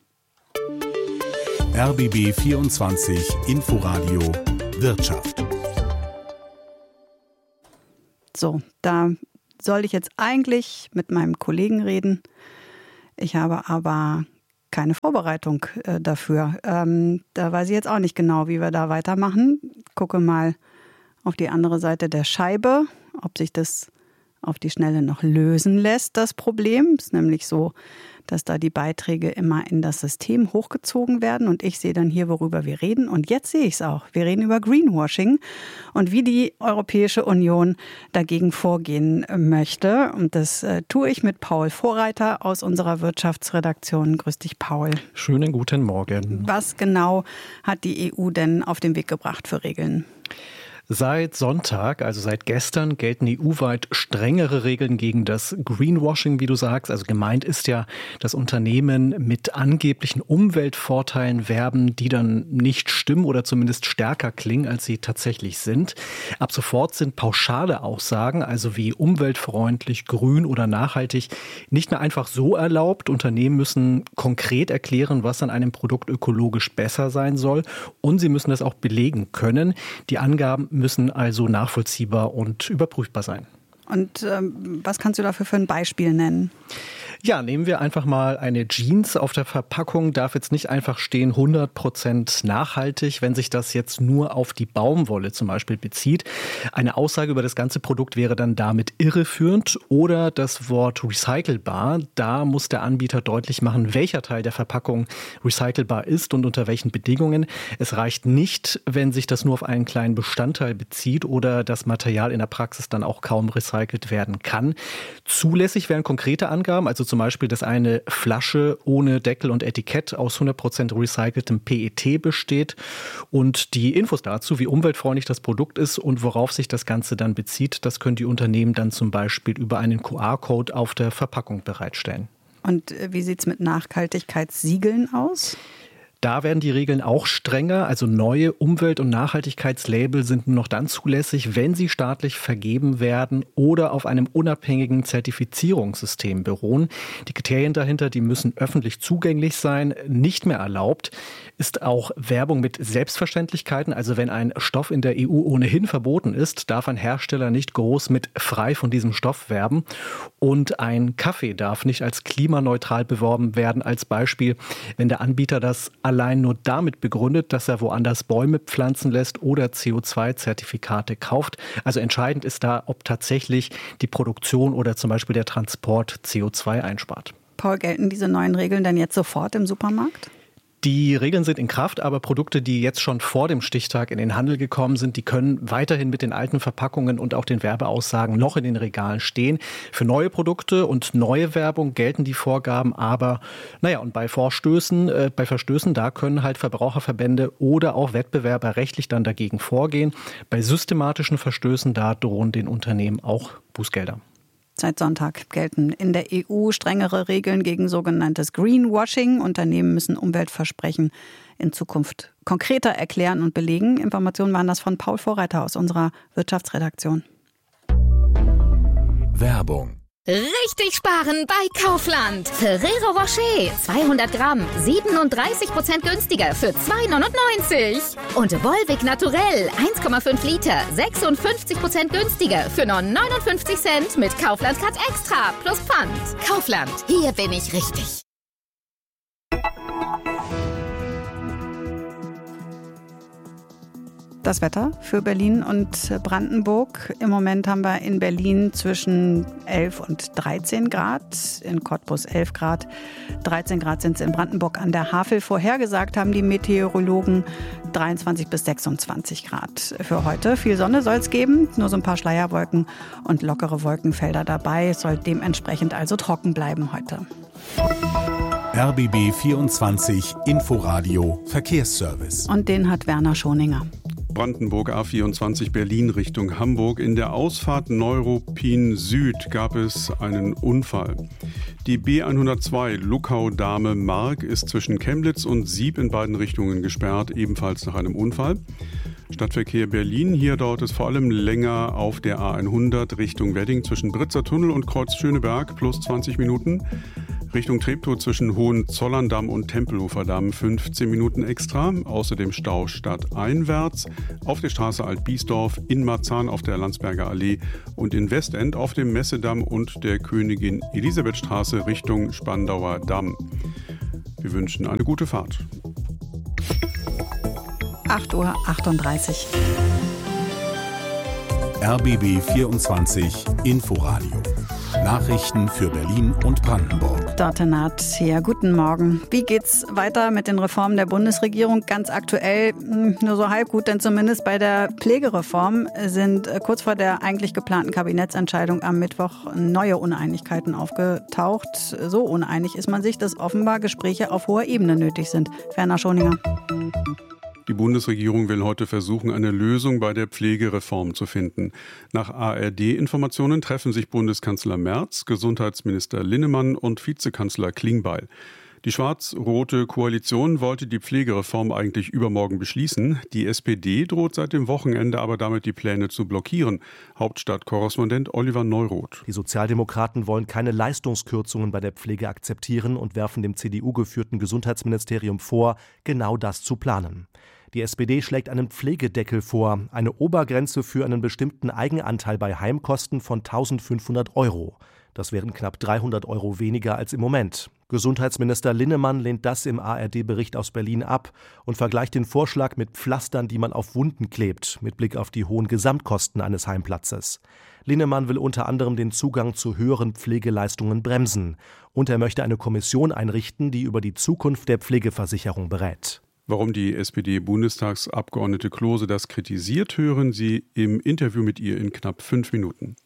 Speaker 3: R B B vierundzwanzig Inforadio Wirtschaft.
Speaker 2: So, da soll ich jetzt eigentlich mit meinem Kollegen reden. Ich habe aber keine Vorbereitung äh, dafür. Ähm, da weiß ich jetzt auch nicht genau, wie wir da weitermachen. Gucke mal auf die andere Seite der Scheibe, ob sich das auf die Schnelle noch lösen lässt, das Problem. Es ist nämlich so, dass da die Beiträge immer in das System hochgezogen werden und ich sehe dann hier, worüber wir reden. Und jetzt sehe ich es auch. Wir reden über Greenwashing und wie die Europäische Union dagegen vorgehen möchte. Und das äh, tue ich mit Paul Vorreiter aus unserer Wirtschaftsredaktion. Grüß dich, Paul.
Speaker 14: Schönen guten Morgen.
Speaker 2: Was genau hat die E U denn auf den Weg gebracht für Regeln?
Speaker 14: Seit Sonntag, also seit gestern, gelten E U-weit strengere Regeln gegen das Greenwashing, wie du sagst. Also gemeint ist ja, dass Unternehmen mit angeblichen Umweltvorteilen werben, die dann nicht stimmen oder zumindest stärker klingen, als sie tatsächlich sind. Ab sofort sind pauschale Aussagen, also wie umweltfreundlich, grün oder nachhaltig, nicht mehr einfach so erlaubt. Unternehmen müssen konkret erklären, was an einem Produkt ökologisch besser sein soll, und sie müssen das auch belegen können. Die Angaben müssen also nachvollziehbar und überprüfbar sein.
Speaker 2: Und ähm, was kannst du dafür für ein Beispiel nennen?
Speaker 14: Ja, nehmen wir einfach mal eine Jeans. Auf der Verpackung darf jetzt nicht einfach stehen hundert Prozent nachhaltig, wenn sich das jetzt nur auf die Baumwolle zum Beispiel bezieht. Eine Aussage über das ganze Produkt wäre dann damit irreführend. Oder das Wort recycelbar. Da muss der Anbieter deutlich machen, welcher Teil der Verpackung recycelbar ist und unter welchen Bedingungen. Es reicht nicht, wenn sich das nur auf einen kleinen Bestandteil bezieht oder das Material in der Praxis dann auch kaum recycelt werden kann. Zulässig wären konkrete Angaben, also zum Beispiel, dass eine Flasche ohne Deckel und Etikett aus hundert Prozent recyceltem P E T besteht, und die Infos dazu, wie umweltfreundlich das Produkt ist und worauf sich das Ganze dann bezieht, das können die Unternehmen dann zum Beispiel über einen Q R-Code auf der Verpackung bereitstellen.
Speaker 2: Und wie sieht es mit Nachhaltigkeitssiegeln aus?
Speaker 14: Da werden die Regeln auch strenger. Also neue Umwelt- und Nachhaltigkeitslabel sind nur noch dann zulässig, wenn sie staatlich vergeben werden oder auf einem unabhängigen Zertifizierungssystem beruhen. Die Kriterien dahinter, die müssen öffentlich zugänglich sein. Nicht mehr erlaubt ist auch Werbung mit Selbstverständlichkeiten. Also wenn ein Stoff in der E U ohnehin verboten ist, darf ein Hersteller nicht groß mit frei von diesem Stoff werben. Und ein Kaffee darf nicht als klimaneutral beworben werden. Als Beispiel, wenn der Anbieter das allein nur damit begründet, dass er woanders Bäume pflanzen lässt oder C O zwei Zertifikate kauft. Also entscheidend ist da, ob tatsächlich die Produktion oder zum Beispiel der Transport C O zwei einspart.
Speaker 2: Paul, gelten diese neuen Regeln dann jetzt sofort im Supermarkt?
Speaker 14: Die Regeln sind in Kraft, aber Produkte, die jetzt schon vor dem Stichtag in den Handel gekommen sind, die können weiterhin mit den alten Verpackungen und auch den Werbeaussagen noch in den Regalen stehen. Für neue Produkte und neue Werbung gelten die Vorgaben, aber naja, und bei Vorstößen, äh, bei Verstößen, da können halt Verbraucherverbände oder auch Wettbewerber rechtlich dann dagegen vorgehen. Bei systematischen Verstößen, da drohen den Unternehmen auch Bußgelder.
Speaker 2: Seit Sonntag gelten in der E U strengere Regeln gegen sogenanntes Greenwashing. Unternehmen müssen Umweltversprechen in Zukunft konkreter erklären und belegen. Informationen waren das von Paul Vorreiter aus unserer Wirtschaftsredaktion.
Speaker 3: Werbung.
Speaker 15: Richtig sparen bei Kaufland. Ferrero Rocher zweihundert Gramm, siebenunddreißig Prozent günstiger für zwei neunundneunzig. Und Volvic Naturell eins Komma fünf Liter, sechsundfünfzig Prozent günstiger für nur neunundfünfzig Cent mit Kaufland Cut Extra plus Pfand. Kaufland, hier bin ich richtig.
Speaker 2: Das Wetter für Berlin und Brandenburg. Im Moment haben wir in Berlin zwischen elf und dreizehn Grad, in Cottbus elf Grad, dreizehn Grad sind es in Brandenburg an der Havel. Vorhergesagt haben die Meteorologen dreiundzwanzig bis sechsundzwanzig Grad für heute. Viel Sonne soll es geben, nur so ein paar Schleierwolken und lockere Wolkenfelder dabei. Es soll dementsprechend also trocken bleiben heute.
Speaker 3: R B B vierundzwanzig Inforadio Verkehrsservice.
Speaker 2: Und den hat Werner Schoninger.
Speaker 10: Brandenburg A vierundzwanzig Berlin Richtung Hamburg. In der Ausfahrt Neuruppin Süd gab es einen Unfall. Die B hundertzwei Luckau-Dahme-Mark ist zwischen Chemnitz und Sieb in beiden Richtungen gesperrt, ebenfalls nach einem Unfall. Stadtverkehr Berlin, hier dauert es vor allem länger auf der A hundert Richtung Wedding zwischen Britzer Tunnel und Kreuz Schöneberg plus zwanzig Minuten. Richtung Treptow zwischen Hohenzollern-Damm und Tempelhofer Damm fünfzehn Minuten extra. Außerdem Stau stadteinwärts auf der Straße Alt-Biesdorf, in Marzahn auf der Landsberger Allee und in Westend auf dem Messedamm und der Königin-Elisabeth-Straße Richtung Spandauer Damm. Wir wünschen eine gute Fahrt.
Speaker 2: acht Uhr achtunddreißig.
Speaker 3: R B B vierundzwanzig Inforadio. Nachrichten für Berlin und Brandenburg.
Speaker 2: Dörte Naht, ja, guten Morgen. Wie geht's weiter mit den Reformen der Bundesregierung? Ganz aktuell nur so halb gut, denn zumindest bei der Pflegereform sind kurz vor der eigentlich geplanten Kabinettsentscheidung am Mittwoch neue Uneinigkeiten aufgetaucht. So uneinig ist man sich, dass offenbar Gespräche auf hoher Ebene nötig sind. Werner Schoninger.
Speaker 10: Die Bundesregierung will heute versuchen, eine Lösung bei der Pflegereform zu finden. Nach A R D-Informationen treffen sich Bundeskanzler Merz, Gesundheitsminister Linnemann und Vizekanzler Klingbeil. Die schwarz-rote Koalition wollte die Pflegereform eigentlich übermorgen beschließen. Die S P D droht seit dem Wochenende aber damit, die Pläne zu blockieren. Hauptstadtkorrespondent Oliver Neuroth.
Speaker 16: Die Sozialdemokraten wollen keine Leistungskürzungen bei der Pflege akzeptieren und werfen dem C D U-geführten Gesundheitsministerium vor, genau das zu planen. Die S P D schlägt einen Pflegedeckel vor, eine Obergrenze für einen bestimmten Eigenanteil bei Heimkosten von eintausendfünfhundert Euro. Das wären knapp dreihundert Euro weniger als im Moment. Gesundheitsminister Linnemann lehnt das im A R D-Bericht aus Berlin ab und vergleicht den Vorschlag mit Pflastern, die man auf Wunden klebt, mit Blick auf die hohen Gesamtkosten eines Heimplatzes. Linnemann will unter anderem den Zugang zu höheren Pflegeleistungen bremsen. Und er möchte eine Kommission einrichten, die über die Zukunft der Pflegeversicherung berät.
Speaker 10: Warum die S P D-Bundestagsabgeordnete Klose das kritisiert, hören Sie im Interview mit ihr in knapp fünf Minuten.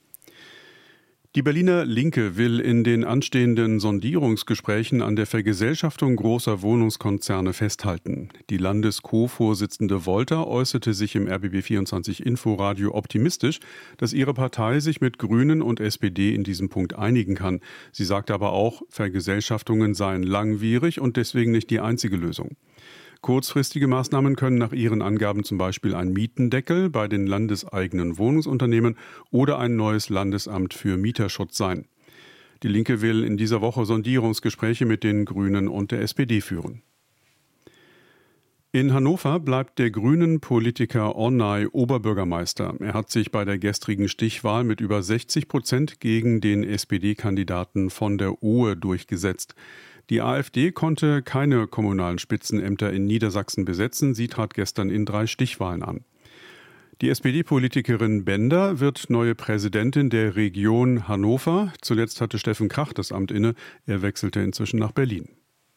Speaker 10: Die Berliner Linke will in den anstehenden Sondierungsgesprächen an der Vergesellschaftung großer Wohnungskonzerne festhalten. Die Landes-Co-Vorsitzende Wolter äußerte sich im R B B vierundzwanzig Inforadio optimistisch, dass ihre Partei sich mit Grünen und S P D in diesem Punkt einigen kann. Sie sagte aber auch, Vergesellschaftungen seien langwierig und deswegen nicht die einzige Lösung. Kurzfristige Maßnahmen können nach ihren Angaben zum Beispiel ein Mietendeckel bei den landeseigenen Wohnungsunternehmen oder ein neues Landesamt für Mieterschutz sein. Die Linke will in dieser Woche Sondierungsgespräche mit den Grünen und der S P D führen. In Hannover bleibt der Grünen-Politiker Ornay Oberbürgermeister. Er hat sich bei der gestrigen Stichwahl mit über sechzig Prozent gegen den S P D-Kandidaten von der Ohe durchgesetzt. Die AfD konnte keine kommunalen Spitzenämter in Niedersachsen besetzen. Sie trat gestern in drei Stichwahlen an. Die S P D-Politikerin Bender wird neue Präsidentin der Region Hannover. Zuletzt hatte Steffen Krach das Amt inne. Er wechselte inzwischen nach Berlin.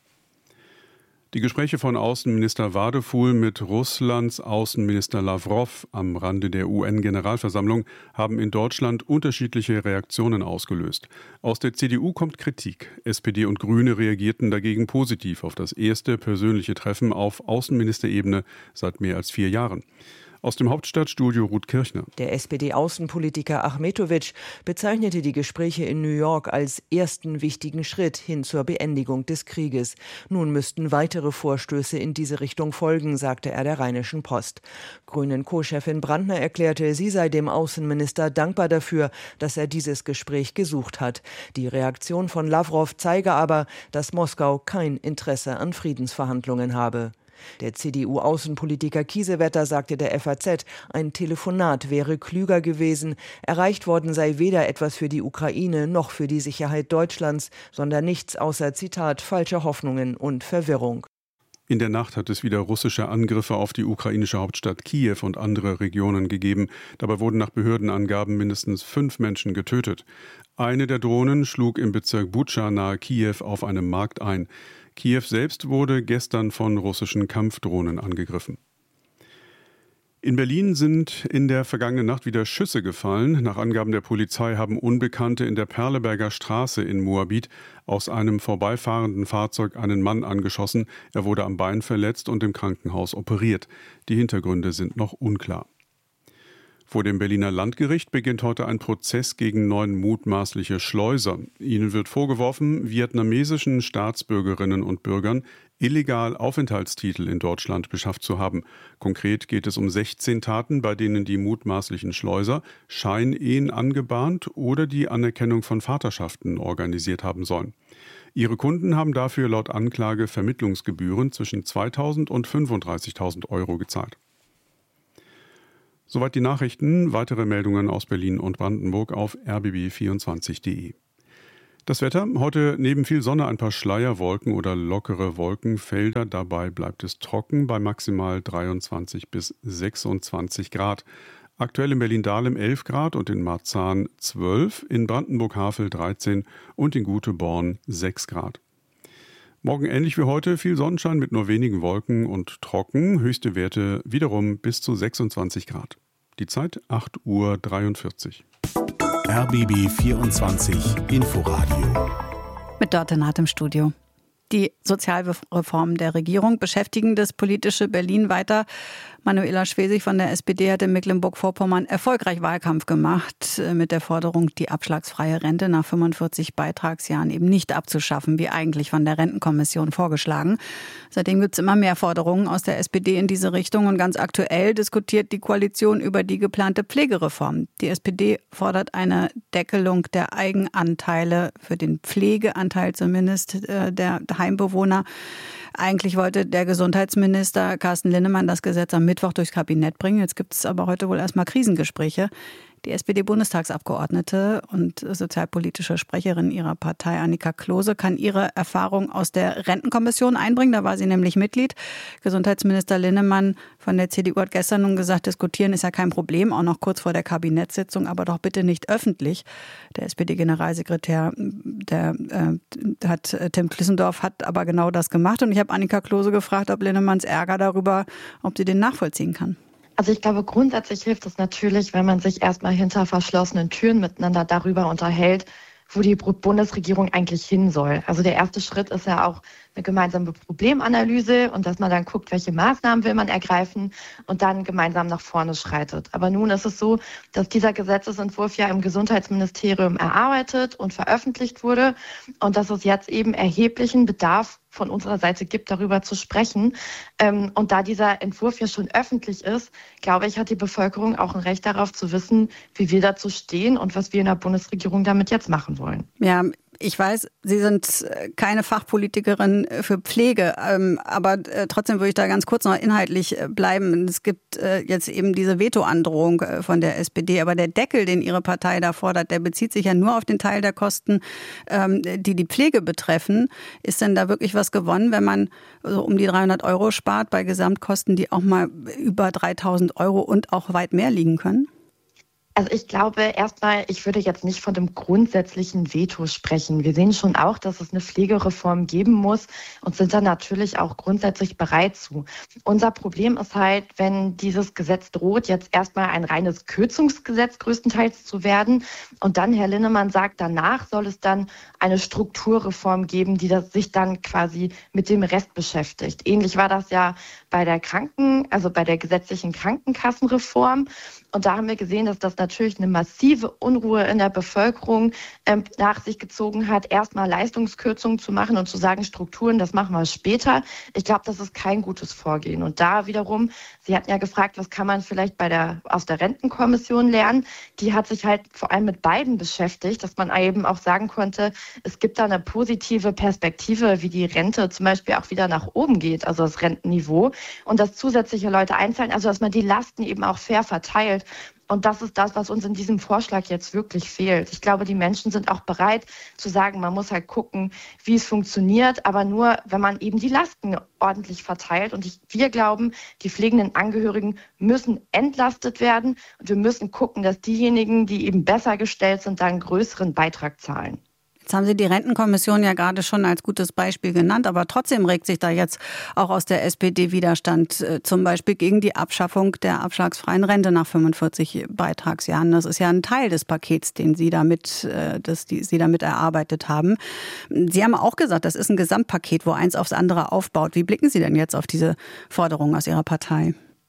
Speaker 10: Die Gespräche von Außenminister Wadefuhl mit Russlands Außenminister Lavrov am Rande der U N-Generalversammlung haben in Deutschland unterschiedliche Reaktionen ausgelöst. Aus der C D U kommt Kritik. S P D und Grüne reagierten dagegen positiv auf das erste persönliche Treffen auf Außenministerebene seit mehr als vier Jahren. Aus dem Hauptstadtstudio Ruth Kirchner.
Speaker 17: Der S P D-Außenpolitiker Achmetovic bezeichnete die Gespräche in New York als ersten wichtigen Schritt hin zur Beendigung des Krieges. Nun müssten weitere Vorstöße in diese Richtung folgen, sagte er der Rheinischen Post. Grünen-Co-Chefin Brandner erklärte, sie sei dem Außenminister dankbar dafür, dass er dieses Gespräch gesucht hat. Die Reaktion von Lavrov zeige aber, dass Moskau kein Interesse an Friedensverhandlungen habe. Der C D U-Außenpolitiker Kiesewetter sagte der F A Z, ein Telefonat wäre klüger gewesen. Erreicht worden sei weder etwas für die Ukraine noch für die Sicherheit Deutschlands, sondern nichts außer, Zitat, falscher Hoffnungen und Verwirrung.
Speaker 10: In der Nacht hat es wieder russische Angriffe auf die ukrainische Hauptstadt Kiew und andere Regionen gegeben. Dabei wurden nach Behördenangaben mindestens fünf Menschen getötet. Eine der Drohnen schlug im Bezirk Butscha nahe Kiew auf einem Markt ein. Kiew selbst wurde gestern von russischen Kampfdrohnen angegriffen. In Berlin sind in der vergangenen Nacht wieder Schüsse gefallen. Nach Angaben der Polizei haben Unbekannte in der Perleberger Straße in Moabit aus einem vorbeifahrenden Fahrzeug einen Mann angeschossen. Er wurde am Bein verletzt und im Krankenhaus operiert. Die Hintergründe sind noch unklar. Vor dem Berliner Landgericht beginnt heute ein Prozess gegen neun mutmaßliche Schleuser. Ihnen wird vorgeworfen, vietnamesischen Staatsbürgerinnen und Bürgern illegal Aufenthaltstitel in Deutschland beschafft zu haben. Konkret geht es um sechzehn Taten, bei denen die mutmaßlichen Schleuser Scheinehen angebahnt oder die Anerkennung von Vaterschaften organisiert haben sollen. Ihre Kunden haben dafür laut Anklage Vermittlungsgebühren zwischen zweitausend und fünfunddreißigtausend Euro gezahlt. Soweit die Nachrichten. Weitere Meldungen aus Berlin und Brandenburg auf r b b vierundzwanzig punkt d e. Das Wetter, heute neben viel Sonne ein paar Schleierwolken oder lockere Wolkenfelder. Dabei bleibt es trocken bei maximal dreiundzwanzig bis sechsundzwanzig Grad. Aktuell in Berlin-Dahlem elf Grad und in Marzahn zwölf, in Brandenburg-Havel dreizehn und in Güteborn sechs Grad. Morgen ähnlich wie heute, viel Sonnenschein mit nur wenigen Wolken und trocken, höchste Werte wiederum bis zu sechsundzwanzig Grad. Die Zeit acht Uhr dreiundvierzig.
Speaker 3: R B B vierundzwanzig Inforadio.
Speaker 2: Mit Dörte Naht im Studio. Die Sozialreformen der Regierung beschäftigen das politische Berlin weiter. Manuela Schwesig von der S P D hat in Mecklenburg-Vorpommern erfolgreich Wahlkampf gemacht mit der Forderung, die abschlagsfreie Rente nach fünfundvierzig Beitragsjahren eben nicht abzuschaffen, wie eigentlich von der Rentenkommission vorgeschlagen. Seitdem gibt es immer mehr Forderungen aus der S P D in diese Richtung und ganz aktuell diskutiert die Koalition über die geplante Pflegereform. Die S P D fordert eine Deckelung der Eigenanteile, für den Pflegeanteil zumindest, der Heimbewohner. Eigentlich wollte der Gesundheitsminister Carsten Linnemann das Gesetz am Mittwoch durchs Kabinett bringen. Jetzt gibt es aber heute wohl erstmal Krisengespräche. Die S P D-Bundestagsabgeordnete und sozialpolitische Sprecherin ihrer Partei, Annika Klose, kann ihre Erfahrung aus der Rentenkommission einbringen. Da war sie nämlich Mitglied. Gesundheitsminister Linnemann von der C D U hat gestern nun gesagt, diskutieren ist ja kein Problem, auch noch kurz vor der Kabinettssitzung, aber doch bitte nicht öffentlich. Der S P D-Generalsekretär, der äh, hat Tim Klissendorf, hat aber genau das gemacht. Und ich habe Annika Klose gefragt, ob Linnemanns Ärger darüber, ob sie den nachvollziehen kann.
Speaker 11: Also ich glaube, grundsätzlich hilft es natürlich, wenn man sich erstmal hinter verschlossenen Türen miteinander darüber unterhält, wo die Bundesregierung eigentlich hin soll. Also der erste Schritt ist ja auch eine gemeinsame Problemanalyse und dass man dann guckt, welche Maßnahmen will man ergreifen und dann gemeinsam nach vorne schreitet. Aber nun ist es so, dass dieser Gesetzesentwurf ja im Gesundheitsministerium erarbeitet und veröffentlicht wurde und dass es jetzt eben erheblichen Bedarf von unserer Seite gibt, darüber zu sprechen. Und da dieser Entwurf ja schon öffentlich ist, glaube ich, hat die Bevölkerung auch ein Recht darauf zu wissen, wie wir dazu stehen und was wir in der Bundesregierung damit jetzt machen wollen.
Speaker 2: Ja, ich weiß, Sie sind keine Fachpolitikerin für Pflege, aber trotzdem würde ich da ganz kurz noch inhaltlich bleiben. Es gibt jetzt eben diese Vetoandrohung von der S P D, aber der Deckel, den Ihre Partei da fordert, der bezieht sich ja nur auf den Teil der Kosten, die die Pflege betreffen. Ist denn da wirklich was gewonnen, wenn man so um die dreihundert Euro spart bei Gesamtkosten, die auch mal über dreitausend Euro und auch weit mehr liegen können?
Speaker 11: Also ich glaube erstmal, ich würde jetzt nicht von dem grundsätzlichen Veto sprechen. Wir sehen schon auch, dass es eine Pflegereform geben muss und sind dann natürlich auch grundsätzlich bereit zu. Unser Problem ist halt, wenn dieses Gesetz droht, jetzt erstmal ein reines Kürzungsgesetz größtenteils zu werden und dann Herr Linnemann sagt, danach soll es dann eine Strukturreform geben, die das sich dann quasi mit dem Rest beschäftigt. Ähnlich war das ja bei der Kranken, also bei der gesetzlichen Krankenkassenreform. Und da haben wir gesehen, dass das natürlich eine massive Unruhe in der Bevölkerung ähm, nach sich gezogen hat, erstmal Leistungskürzungen zu machen und zu sagen, Strukturen, das machen wir später. Ich glaube, das ist kein gutes Vorgehen. Und da wiederum, Sie hatten ja gefragt, was kann man vielleicht bei der aus der Rentenkommission lernen? Die hat sich halt vor allem mit beiden beschäftigt, dass man eben auch sagen konnte, es gibt da eine positive Perspektive, wie die Rente zum Beispiel auch wieder nach oben geht, also das Rentenniveau. Und dass zusätzliche Leute einzahlen, also dass man die Lasten eben auch fair verteilt. Und das ist das, was uns in diesem Vorschlag jetzt wirklich fehlt. Ich glaube, die Menschen sind auch bereit zu sagen, man muss halt gucken, wie es funktioniert, aber nur, wenn man eben die Lasten ordentlich verteilt. Und ich, wir glauben, die pflegenden Angehörigen müssen entlastet werden. Und wir müssen gucken, dass diejenigen, die eben besser gestellt sind, da einen größeren Beitrag zahlen.
Speaker 2: Jetzt haben Sie die Rentenkommission ja gerade schon als gutes Beispiel genannt, aber trotzdem regt sich da jetzt auch aus der S P D Widerstand, zum Beispiel gegen die Abschaffung der abschlagsfreien Rente nach fünfundvierzig Beitragsjahren. Das ist ja ein Teil des Pakets, den Sie damit, das die Sie damit erarbeitet haben. Sie haben auch gesagt, das ist ein Gesamtpaket, wo eins aufs andere aufbaut. Wie blicken Sie denn jetzt auf diese Forderungen aus Ihrer Partei?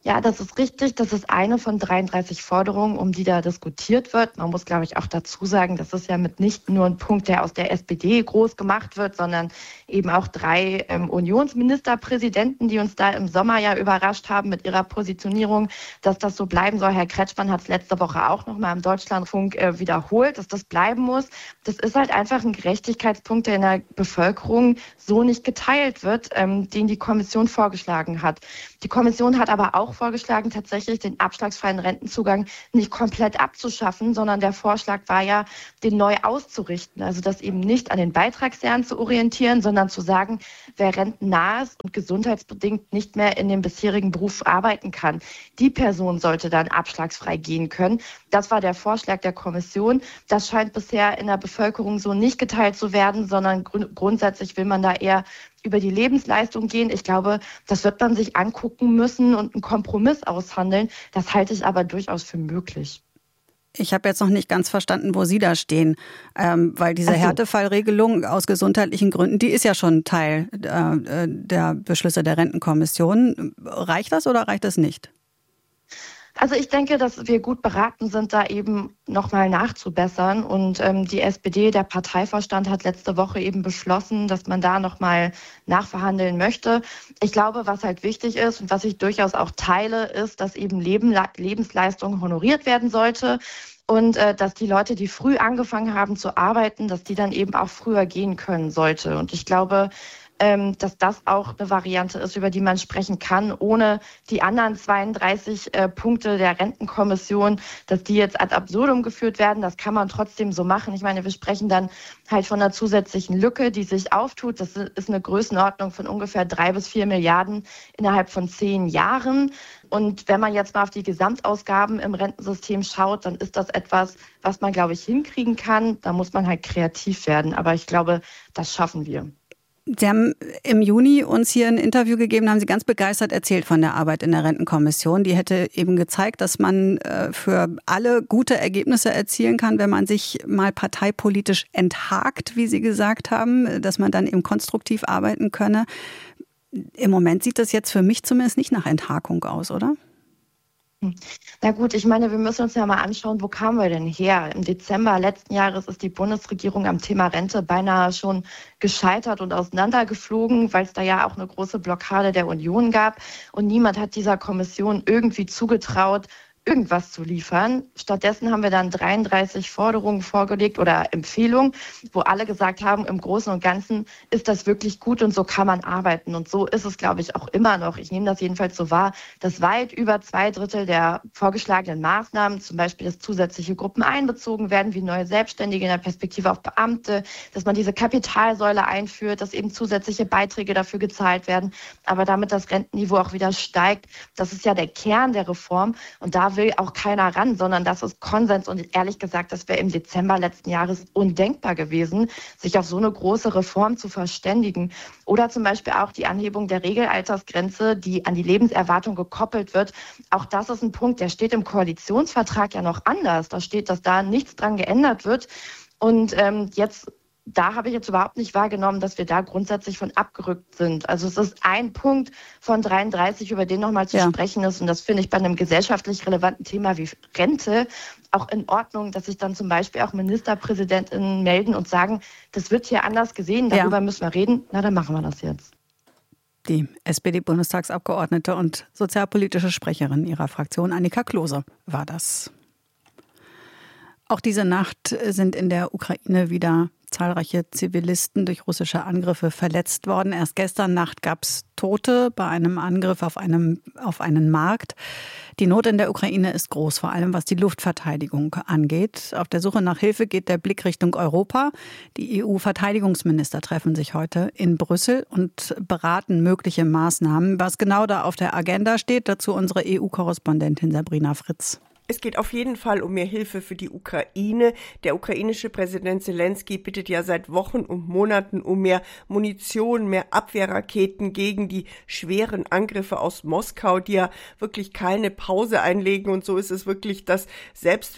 Speaker 11: Ja, das ist richtig. Das ist eine von dreiunddreißig Forderungen, um die da diskutiert wird. Man muss, glaube ich, auch dazu sagen, das ist ja mit nicht nur ein Punkt, der aus der S P D groß gemacht wird, sondern eben auch drei ähm, Unionsministerpräsidenten, die uns da im Sommer ja überrascht haben mit ihrer Positionierung, dass das so bleiben soll. Herr Kretschmann hat es letzte Woche auch noch mal im Deutschlandfunk äh, wiederholt, dass das bleiben muss. Das ist halt einfach ein Gerechtigkeitspunkt, der in der Bevölkerung so nicht geteilt wird, ähm, den die Kommission vorgeschlagen hat. Die Kommission hat aber auch vorgeschlagen, tatsächlich den abschlagsfreien Rentenzugang nicht komplett abzuschaffen, sondern der Vorschlag war ja, den neu auszurichten. Also das eben nicht an den Beitragsjahren zu orientieren, sondern zu sagen, wer rentennah ist und gesundheitsbedingt nicht mehr in dem bisherigen Beruf arbeiten kann, die Person sollte dann abschlagsfrei gehen können. Das war der Vorschlag der Kommission. Das scheint bisher in der Bevölkerung so nicht geteilt zu werden, sondern grund- grundsätzlich will man da eher über die Lebensleistung gehen. Ich glaube, das wird man sich angucken müssen und einen Kompromiss aushandeln. Das halte ich aber durchaus für möglich.
Speaker 2: Ich habe jetzt noch nicht ganz verstanden, wo Sie da stehen, ähm, weil diese so. Härtefallregelung aus gesundheitlichen Gründen, die ist ja schon Teil äh, der Beschlüsse der Rentenkommission. Reicht das oder reicht das nicht?
Speaker 11: Also ich denke, dass wir gut beraten sind, da eben nochmal nachzubessern. Und ähm, die S P D, der Parteivorstand, hat letzte Woche eben beschlossen, dass man da nochmal nachverhandeln möchte. Ich glaube, was halt wichtig ist und was ich durchaus auch teile, ist, dass eben Leben, Lebensleistung honoriert werden sollte. Und äh, dass die Leute, die früh angefangen haben zu arbeiten, dass die dann eben auch früher gehen können sollte. Und ich glaube, ähm, dass das auch eine Variante ist, über die man sprechen kann, ohne die anderen zweiunddreißig äh, Punkte der Rentenkommission, dass die jetzt ad absurdum geführt werden. Das kann man trotzdem so machen. Ich meine, wir sprechen dann halt von einer zusätzlichen Lücke, die sich auftut. Das ist eine Größenordnung von ungefähr drei bis vier Milliarden innerhalb von zehn Jahren. Und wenn man jetzt mal auf die Gesamtausgaben im Rentensystem schaut, dann ist das etwas, was man, glaube ich, hinkriegen kann. Da muss man halt kreativ werden. Aber ich glaube, das schaffen wir.
Speaker 2: Sie haben im Juni uns hier ein Interview gegeben, haben Sie ganz begeistert erzählt von der Arbeit in der Rentenkommission. Die hätte eben gezeigt, dass man für alle gute Ergebnisse erzielen kann, wenn man sich mal parteipolitisch enthakt, wie Sie gesagt haben, dass man dann eben konstruktiv arbeiten könne. Im Moment sieht das jetzt für mich zumindest nicht nach Enthakung aus, oder?
Speaker 11: Na gut, ich meine, wir müssen uns ja mal anschauen, wo kamen wir denn her? Im Dezember letzten Jahres ist die Bundesregierung am Thema Rente beinahe schon gescheitert und auseinandergeflogen, weil es da ja auch eine große Blockade der Union gab. Und niemand hat dieser Kommission irgendwie zugetraut, irgendwas zu liefern. Stattdessen haben wir dann dreiunddreißig Forderungen vorgelegt oder Empfehlungen, wo alle gesagt haben, im Großen und Ganzen ist das wirklich gut und so kann man arbeiten. Und so ist es, glaube ich, auch immer noch. Ich nehme das jedenfalls so wahr, dass weit über zwei Drittel der vorgeschlagenen Maßnahmen, zum Beispiel, dass zusätzliche Gruppen einbezogen werden, wie neue Selbstständige in der Perspektive auf Beamte, dass man diese Kapitalsäule einführt, dass eben zusätzliche Beiträge dafür gezahlt werden, aber damit das Rentenniveau auch wieder steigt. Das ist ja der Kern der Reform und da will auch keiner ran, sondern das ist Konsens. Und ehrlich gesagt, das wäre im Dezember letzten Jahres undenkbar gewesen, sich auf so eine große Reform zu verständigen. Oder zum Beispiel auch die Anhebung der Regelaltersgrenze, die an die Lebenserwartung gekoppelt wird. Auch das ist ein Punkt, der steht im Koalitionsvertrag ja noch anders. Da steht, dass da nichts dran geändert wird. Und ähm, jetzt Da habe ich jetzt überhaupt nicht wahrgenommen, dass wir da grundsätzlich von abgerückt sind. Also es ist ein Punkt von dreiunddreißig, über den nochmal zu ja. sprechen ist. Und das finde ich bei einem gesellschaftlich relevanten Thema wie Rente auch in Ordnung, dass sich dann zum Beispiel auch MinisterpräsidentInnen melden und sagen, das wird hier anders gesehen, darüber ja. müssen wir reden. Na, dann machen wir das jetzt.
Speaker 2: Die S P D-Bundestagsabgeordnete und sozialpolitische Sprecherin ihrer Fraktion, Annika Klose, war das. Auch diese Nacht sind in der Ukraine wieder zahlreiche Zivilisten durch russische Angriffe verletzt worden. Erst gestern Nacht gab es Tote bei einem Angriff auf, einem, auf einen Markt. Die Not in der Ukraine ist groß, vor allem was die Luftverteidigung angeht. Auf der Suche nach Hilfe geht der Blick Richtung Europa. Die E U-Verteidigungsminister treffen sich heute in Brüssel und beraten mögliche Maßnahmen. Was genau da auf der Agenda steht, dazu unsere E U-Korrespondentin Sabrina Fritz.
Speaker 18: Es geht auf jeden Fall um mehr Hilfe für die Ukraine. Der ukrainische Präsident Zelensky bittet ja seit Wochen und Monaten um mehr Munition, mehr Abwehrraketen gegen die schweren Angriffe aus Moskau, die ja wirklich keine Pause einlegen. Und so ist es wirklich, dass selbst wenn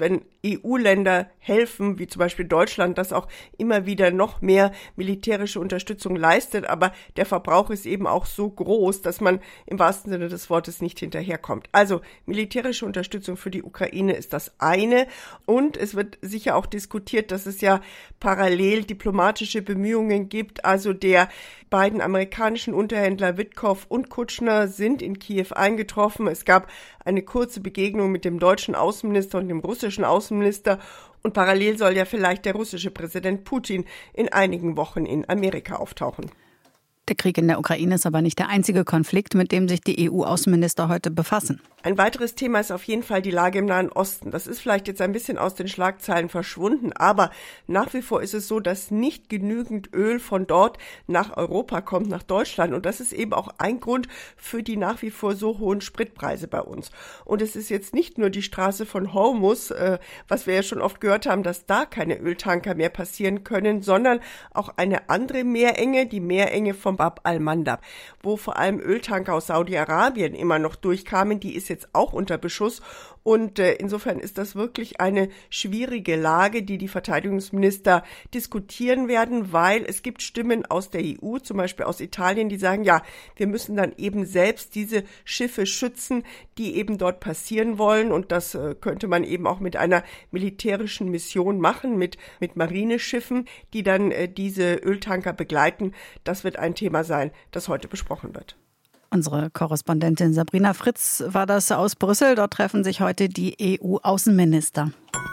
Speaker 18: E U-Länder helfen, wie zum Beispiel Deutschland, das auch immer wieder noch mehr militärische Unterstützung leistet. Aber der Verbrauch ist eben auch so groß, dass man im wahrsten Sinne des Wortes nicht hinterherkommt. Also militärische Unterstützung für die Ukraine ist das eine. Und es wird sicher auch diskutiert, dass es ja parallel diplomatische Bemühungen gibt. Also der beiden amerikanischen Unterhändler Witkow und Kutschner sind in Kiew eingetroffen. Es gab eine kurze Begegnung mit dem deutschen Außenminister und dem russischen Außenminister. Und parallel soll ja vielleicht der russische Präsident Putin in einigen Wochen in Amerika auftauchen.
Speaker 2: Der Krieg in der Ukraine ist aber nicht der einzige Konflikt, mit dem sich die E U-Außenminister heute befassen.
Speaker 18: Ein weiteres Thema ist auf jeden Fall die Lage im Nahen Osten. Das ist vielleicht jetzt ein bisschen aus den Schlagzeilen verschwunden, aber nach wie vor ist es so, dass nicht genügend Öl von dort nach Europa kommt, nach Deutschland. Und das ist eben auch ein Grund für die nach wie vor so hohen Spritpreise bei uns. Und es ist jetzt nicht nur die Straße von Hormuz, äh, was wir ja schon oft gehört haben, dass da keine Öltanker mehr passieren können, sondern auch eine andere Meerenge, die Meerenge vom Bab al-Mandab, wo vor allem Öltanker aus Saudi-Arabien immer noch durchkamen, die ist jetzt auch unter Beschuss. Und äh, insofern ist das wirklich eine schwierige Lage, die die Verteidigungsminister diskutieren werden, weil es gibt Stimmen aus der E U, zum Beispiel aus Italien, die sagen, ja, wir müssen dann eben selbst diese Schiffe schützen, die eben dort passieren wollen. Und das äh, könnte man eben auch mit einer militärischen Mission machen, mit, mit Marineschiffen, die dann äh, diese Öltanker begleiten. Das wird ein Thema sein, das heute besprochen wird.
Speaker 2: Unsere Korrespondentin Sabrina Fritz war das aus Brüssel. Dort treffen sich heute die E U-Außenminister.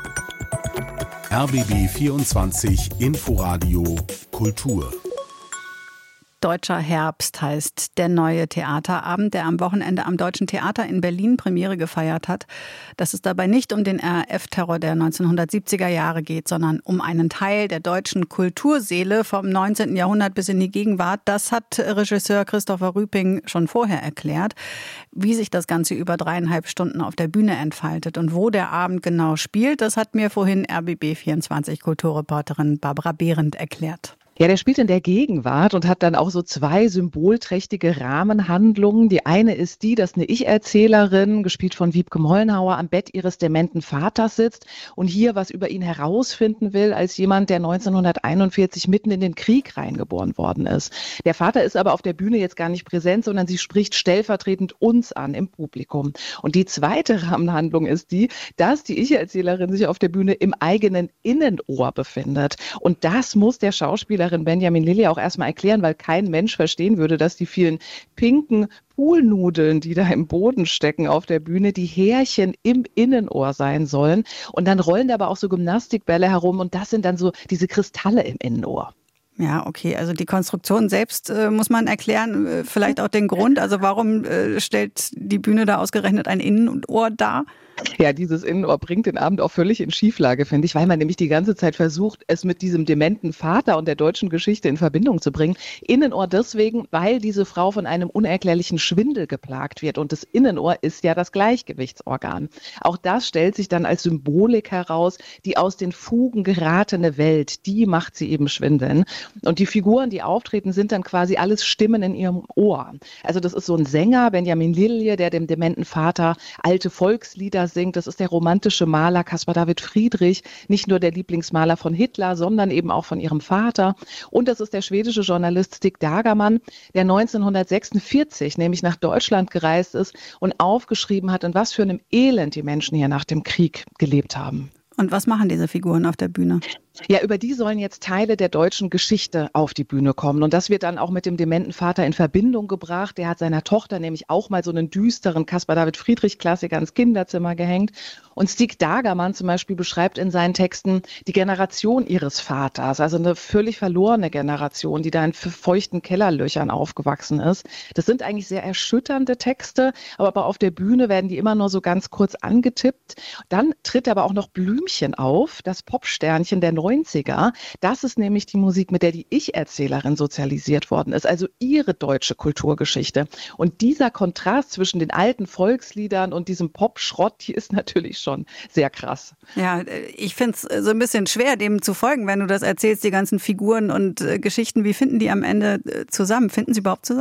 Speaker 3: R B B vierundzwanzig Inforadio Kultur.
Speaker 2: Deutscher Herbst heißt der neue Theaterabend, der am Wochenende am Deutschen Theater in Berlin Premiere gefeiert hat. Dass es dabei nicht um den R A F-Terror der neunzehnhundertsiebziger Jahre geht, sondern um einen Teil der deutschen Kulturseele vom neunzehnten Jahrhundert bis in die Gegenwart, das hat Regisseur Christopher Rüping schon vorher erklärt. Wie sich das Ganze über dreieinhalb Stunden auf der Bühne entfaltet und wo der Abend genau spielt, das hat mir vorhin R B B vierundzwanzig Kulturreporterin Barbara Behrendt erklärt.
Speaker 19: Ja, der spielt in der Gegenwart und hat dann auch so zwei symbolträchtige Rahmenhandlungen. Die eine ist die, dass eine Ich-Erzählerin, gespielt von Wiebke Mollenhauer, am Bett ihres dementen Vaters sitzt und hier was über ihn herausfinden will, als jemand, der neunzehnhunderteinundvierzig mitten in den Krieg reingeboren worden ist. Der Vater ist aber auf der Bühne jetzt gar nicht präsent, sondern sie spricht stellvertretend uns an im Publikum. Und die zweite Rahmenhandlung ist die, dass die Ich-Erzählerin sich auf der Bühne im eigenen Innenohr befindet. Und das muss der Schauspieler Benjamin Lilly auch erstmal erklären, weil kein Mensch verstehen würde, dass die vielen pinken Poolnudeln, die da im Boden stecken auf der Bühne, die Härchen im Innenohr sein sollen. Und dann rollen da aber auch so Gymnastikbälle herum und das sind dann so diese Kristalle im Innenohr.
Speaker 2: Ja, okay. Also die Konstruktion selbst äh, muss man erklären, äh, vielleicht auch den Grund. Also warum äh, stellt die Bühne da ausgerechnet ein Innenohr dar?
Speaker 19: Ja, dieses Innenohr bringt den Abend auch völlig in Schieflage, finde ich, weil man nämlich die ganze Zeit versucht, es mit diesem dementen Vater und der deutschen Geschichte in Verbindung zu bringen. Innenohr deswegen, weil diese Frau von einem unerklärlichen Schwindel geplagt wird und das Innenohr ist ja das Gleichgewichtsorgan. Auch das stellt sich dann als Symbolik heraus, die aus den Fugen geratene Welt, die macht sie eben schwindeln. Und die Figuren, die auftreten, sind dann quasi alles Stimmen in ihrem Ohr. Also das ist so ein Sänger, Benjamin Lilly, der dem dementen Vater alte Volkslieder singt. Das ist der romantische Maler Caspar David Friedrich, nicht nur der Lieblingsmaler von Hitler, sondern eben auch von ihrem Vater. Und das ist der schwedische Journalist Stig Dagerman, der neunzehnhundertsechsundvierzig nämlich nach Deutschland gereist ist und aufgeschrieben hat, in was für einem Elend die Menschen hier nach dem Krieg gelebt haben.
Speaker 2: Und was machen diese Figuren auf der Bühne?
Speaker 19: Ja, über die sollen jetzt Teile der deutschen Geschichte auf die Bühne kommen. Und das wird dann auch mit dem dementen Vater in Verbindung gebracht. Der hat seiner Tochter nämlich auch mal so einen düsteren Caspar David Friedrich-Klassiker ins Kinderzimmer gehängt. Und Stig Dagerman zum Beispiel beschreibt in seinen Texten die Generation ihres Vaters, also eine völlig verlorene Generation, die da in feuchten Kellerlöchern aufgewachsen ist. Das sind eigentlich sehr erschütternde Texte, aber auf der Bühne werden die immer nur so ganz kurz angetippt. Dann tritt aber auch noch Blümchen auf, das Popsternchen der neunziger. Das ist nämlich die Musik, mit der die Ich-Erzählerin sozialisiert worden ist, also ihre deutsche Kulturgeschichte. Und dieser Kontrast zwischen den alten Volksliedern und diesem Pop-Schrott, die ist natürlich schon sehr krass.
Speaker 2: Ja, ich finde es so ein bisschen schwer, dem zu folgen, wenn du das erzählst, die ganzen Figuren und äh, Geschichten. Wie finden die am Ende äh, zusammen? Finden sie überhaupt zusammen?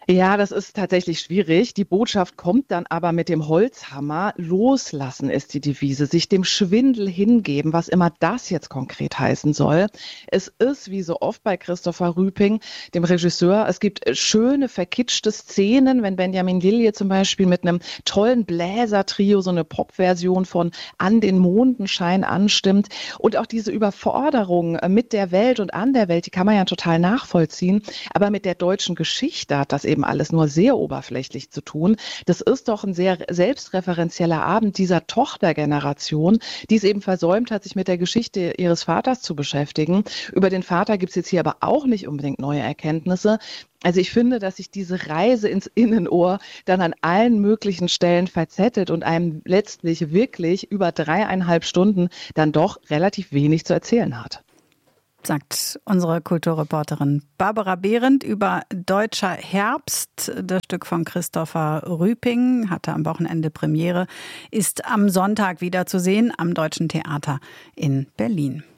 Speaker 19: Ja, das ist tatsächlich schwierig. Die Botschaft kommt dann aber mit dem Holzhammer. Loslassen ist die Devise, sich dem Schwindel hingeben, was immer das jetzt konkret heißen soll. Es ist, wie so oft bei Christopher Rüping, dem Regisseur, es gibt schöne, verkitschte Szenen, wenn Benjamin Lilje zum Beispiel mit einem tollen Bläsertrio so eine Popversion von An den Mondenschein anstimmt. Und auch diese Überforderung mit der Welt und an der Welt, die kann man ja total nachvollziehen. Aber mit der deutschen Geschichte hat das eben alles nur sehr oberflächlich zu tun. Das ist doch ein sehr selbstreferenzieller Abend dieser Tochtergeneration, die es eben versäumt hat, sich mit der Geschichte ihres Vaters zu beschäftigen. Über den Vater gibt es jetzt hier aber auch nicht unbedingt neue Erkenntnisse. Also ich finde, dass sich diese Reise ins Innenohr dann an allen möglichen Stellen verzettelt und einem letztlich wirklich über dreieinhalb Stunden dann doch relativ wenig zu erzählen hat.
Speaker 2: Sagt unsere Kulturreporterin Barbara Behrendt über Deutscher Herbst. Das Stück von Christopher Rüping hatte am Wochenende Premiere, ist am Sonntag wieder zu sehen am Deutschen Theater in Berlin.